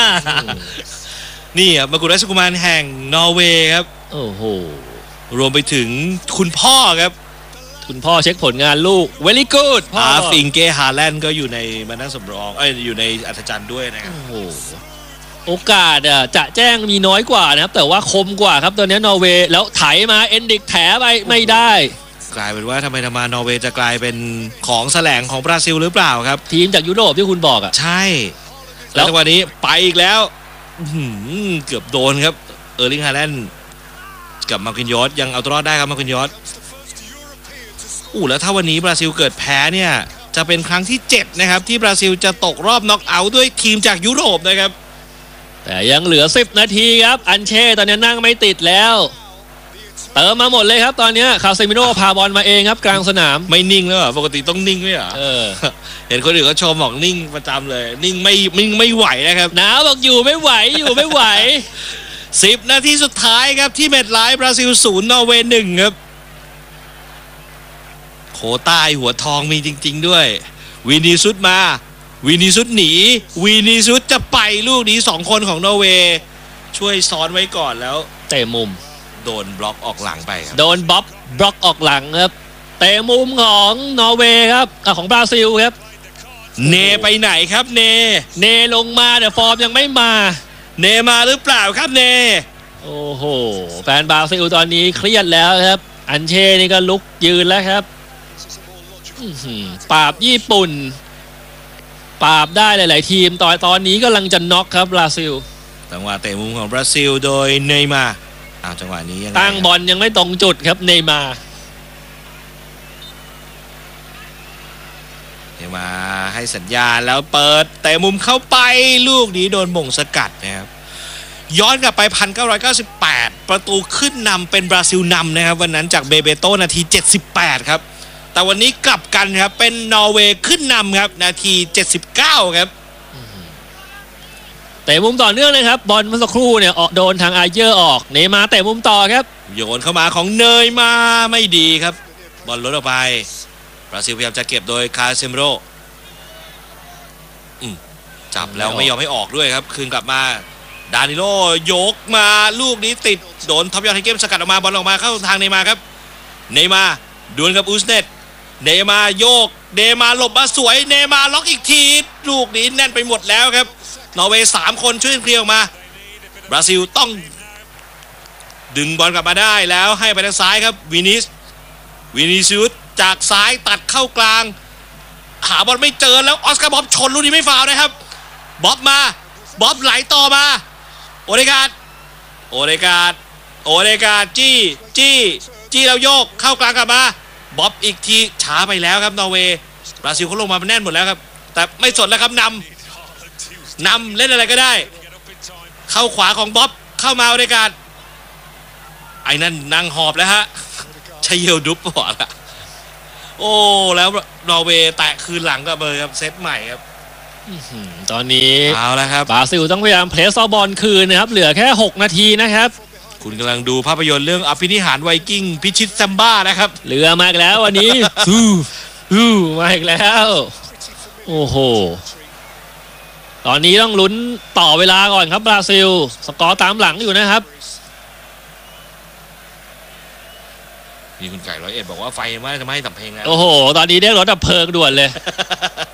[SPEAKER 2] นี่ครับมกุฎราชกุมารแห่งนอร์เวย์ครับ
[SPEAKER 3] โอ้โห
[SPEAKER 2] รวมไปถึงคุณพ่อครับ
[SPEAKER 3] คุณพ่อเช็คผลงานลูก very good
[SPEAKER 2] พ่อฟิงเก้ฮาแลนด์ก็อยู่ในมานั่งสำรองเอ้ยอยู่ในอัธจันทร์ด้วยนะครับ
[SPEAKER 3] โอ้โหโอกาสอ่ะจะแจ้งมีน้อยกว่านะครับแต่ว่าคมกว่าครับตอนนี้นอร์เวย์แล้วไถมาเอนดิกแถไปไม่ได้
[SPEAKER 2] กลายเป็นว่าทำไมทำมานอร์เวย์จะกลายเป็นของแสลงของบราซิลหรือเปล่าครับ
[SPEAKER 3] ทีมจากยุโรปที่คุณบอกอ่ะ
[SPEAKER 2] ใช่แล้วจังหวะนี้ไปอีกแล้วเกือบโดนครับเออร์ลิง ฮาแลนด์กับมาร์คินยอสยังเอาตัวรอดได้ครับมาร์คินยอสอู้แล้วถ้าวันนี้บราซิลเกิดแพ้เนี่ยจะเป็นครั้งที่เจ็ดนะครับที่บราซิลจะตกรอบน็อกเอาท์ด้วยทีมจากยุโรปนะครับ
[SPEAKER 3] แต่ยังเหลือสิบนาทีครับอันเช่ตอนนี้นั่งไม่ติดแล้วเติมมาหมดเลยครับตอนนี้คาเซมิโร่พาบอลมาเองครับกลางสนาม
[SPEAKER 2] ไม่นิ่งแล้วปกติต้องนิ่งไม่เหรอ
[SPEAKER 3] เออ
[SPEAKER 2] เห็นคนอื่นก็ชมบอกนิ่งประจำเลยนิ่งไม่นิ่งไม่ไหวนะครับ
[SPEAKER 3] หนาวบอกอยู่ไม่ไหวอยู่ไม่ไหว
[SPEAKER 2] สิบนาทีสุดท้ายครับที่เมทไลฟ์บราซิลศูนย์นอร์เวย์หนึ่งครับโคต้าหัวทองมีจริงๆด้วยวินิซุสมาวินิซุสหนีวินิซุสจะไปลูกนี้สองคนของนอร์เวย์ช่วยซ้อนไว้ก่อนแล้ว
[SPEAKER 3] เตะมุม
[SPEAKER 2] โดนบล็อกออกหลังไปครับ
[SPEAKER 3] โดนบ๊อบบล็อกออกหลังครับเตะมุมของนอร์เวย์ครับของบราซิลครับ
[SPEAKER 2] เนไปไหนครับเน
[SPEAKER 3] เนลงมาแต่ฟอร์มยังไม่มา
[SPEAKER 2] เนมาหรือเปล่าครับเน
[SPEAKER 3] โอ้โหแฟนบราซิลตอนนี้เครียดแล้วครับอันเช่นี่ก็ลุกยืนแล้วครับปราบญี่ปุ่นปราบได้หลายๆทีมตอนตอนนี้กำลังจะน็อกครับบราซิล
[SPEAKER 2] จังหวะเตะมุมของบราซิลโดยเนย์มาร์อ้าวจังหวะนี้ยัง
[SPEAKER 3] ตั้งบอลยังไม่ตรงจุดครับเนย์มาร์
[SPEAKER 2] เนย์มาร์ให้สัญญาณแล้วเปิดเตะมุมเข้าไปลูกนี้โดนบ่งสกัดนะครับย้อนกลับไป หนึ่งพันเก้าร้อยเก้าสิบแปด ประตูขึ้นนำเป็นบราซิลนำนะครับวันนั้นจากเบเบโตนาทีเจ็ดสิบแปดครับแต่วันนี้กลับกันครับเป็นนอร์เวย์ขึ้นนำครับนาทีเจ็ดสิบเก้าครับ
[SPEAKER 3] เตะมุมต่อเนื่องนะครับบอลเมื่อสักครู่เนี่ยโดนทางอาเยอร์ออกเนย์มาร์เตะมุมต่อครับ
[SPEAKER 2] โยนเข้ามาของเนยมาไม่ดีครับบอลลดออกไปบราซิลพยายามจะเก็บโดยคาเซมิโร่จับแล้วไม่ยอมให้ออกด้วยครับคืนกลับมาดานิโลยกมาลูกนี้ติดโดนท็อปยอนไฮเกมสกัดออกมาบอลออกมาเข้าทางเนย์มาร์ครับเนย์มาร์ดวลกับอูสเนตเนย์มาร์โยกเนย์มาร์หลบมาสวยเนย์มาร์ล็อกอีกทีลูกนี้แน่นไปหมดแล้วครับนอร์เวย์สามคนช่วยเคลียร์ออกมาบราซิลต้องดึงบอลกลับมาได้แล้วให้ไปทางซ้ายครับวินิสวินิซิอุสจากซ้ายตัดเข้ากลางหาบอลไม่เจอแล้วออสการ์บ๊อบชนลูกนี้ไม่ฟาวล์นะครับบ๊อบมาบ๊อบไหลต่อมาโอเดกาดโอเดกาดโอเดกาดจี้จี้จี้แล้วโยกเข้ากลางกลับมาบ๊อบอีกทีช้าไปแล้วครับนอร์เวย์บราซิลเขาลงมาแน่นหมดแล้วครับแต่ไม่สนแล้วครับนำนำเล่นอะไรก็ได้เข้าขวาของบ๊อบเข้ามาโอเดกาดไอ้นั่นนั่งหอบแล้วฮะชัยเยลดุ๊บบอกละโอ้แล้วนอร์เวย์แตะคืนหลังกับเบอร์ครับเซตใหม่ครับ
[SPEAKER 3] ตอนนี้
[SPEAKER 2] เอาแล้วครับ
[SPEAKER 3] บราซิลต้องพยายามเพลสบอลคืนนะครับเหลือแค่หกนาทีนะครับ
[SPEAKER 2] คุณกำลังดูภาพยนตร์เรื่องอภินิหารไวกิ้งพิชิตซัมบ้านะครับ
[SPEAKER 3] เรือมาอีกแล้ววันนี้ฮู้ฮู้มาอีกแล้วโอ้โหตอนนี้ต้องลุ้นต่อเวลาก่อนครับบราซิลสกอร์ตามหลังอยู่นะครับ
[SPEAKER 2] นี่คุณไก่ร้อยเอ็ดบอกว่าไฟไหม้จะไม่ให้สับเพลงแล้ว
[SPEAKER 3] โอ้โหตอนนี้เรียกรถดับเพลิงด่วนเลย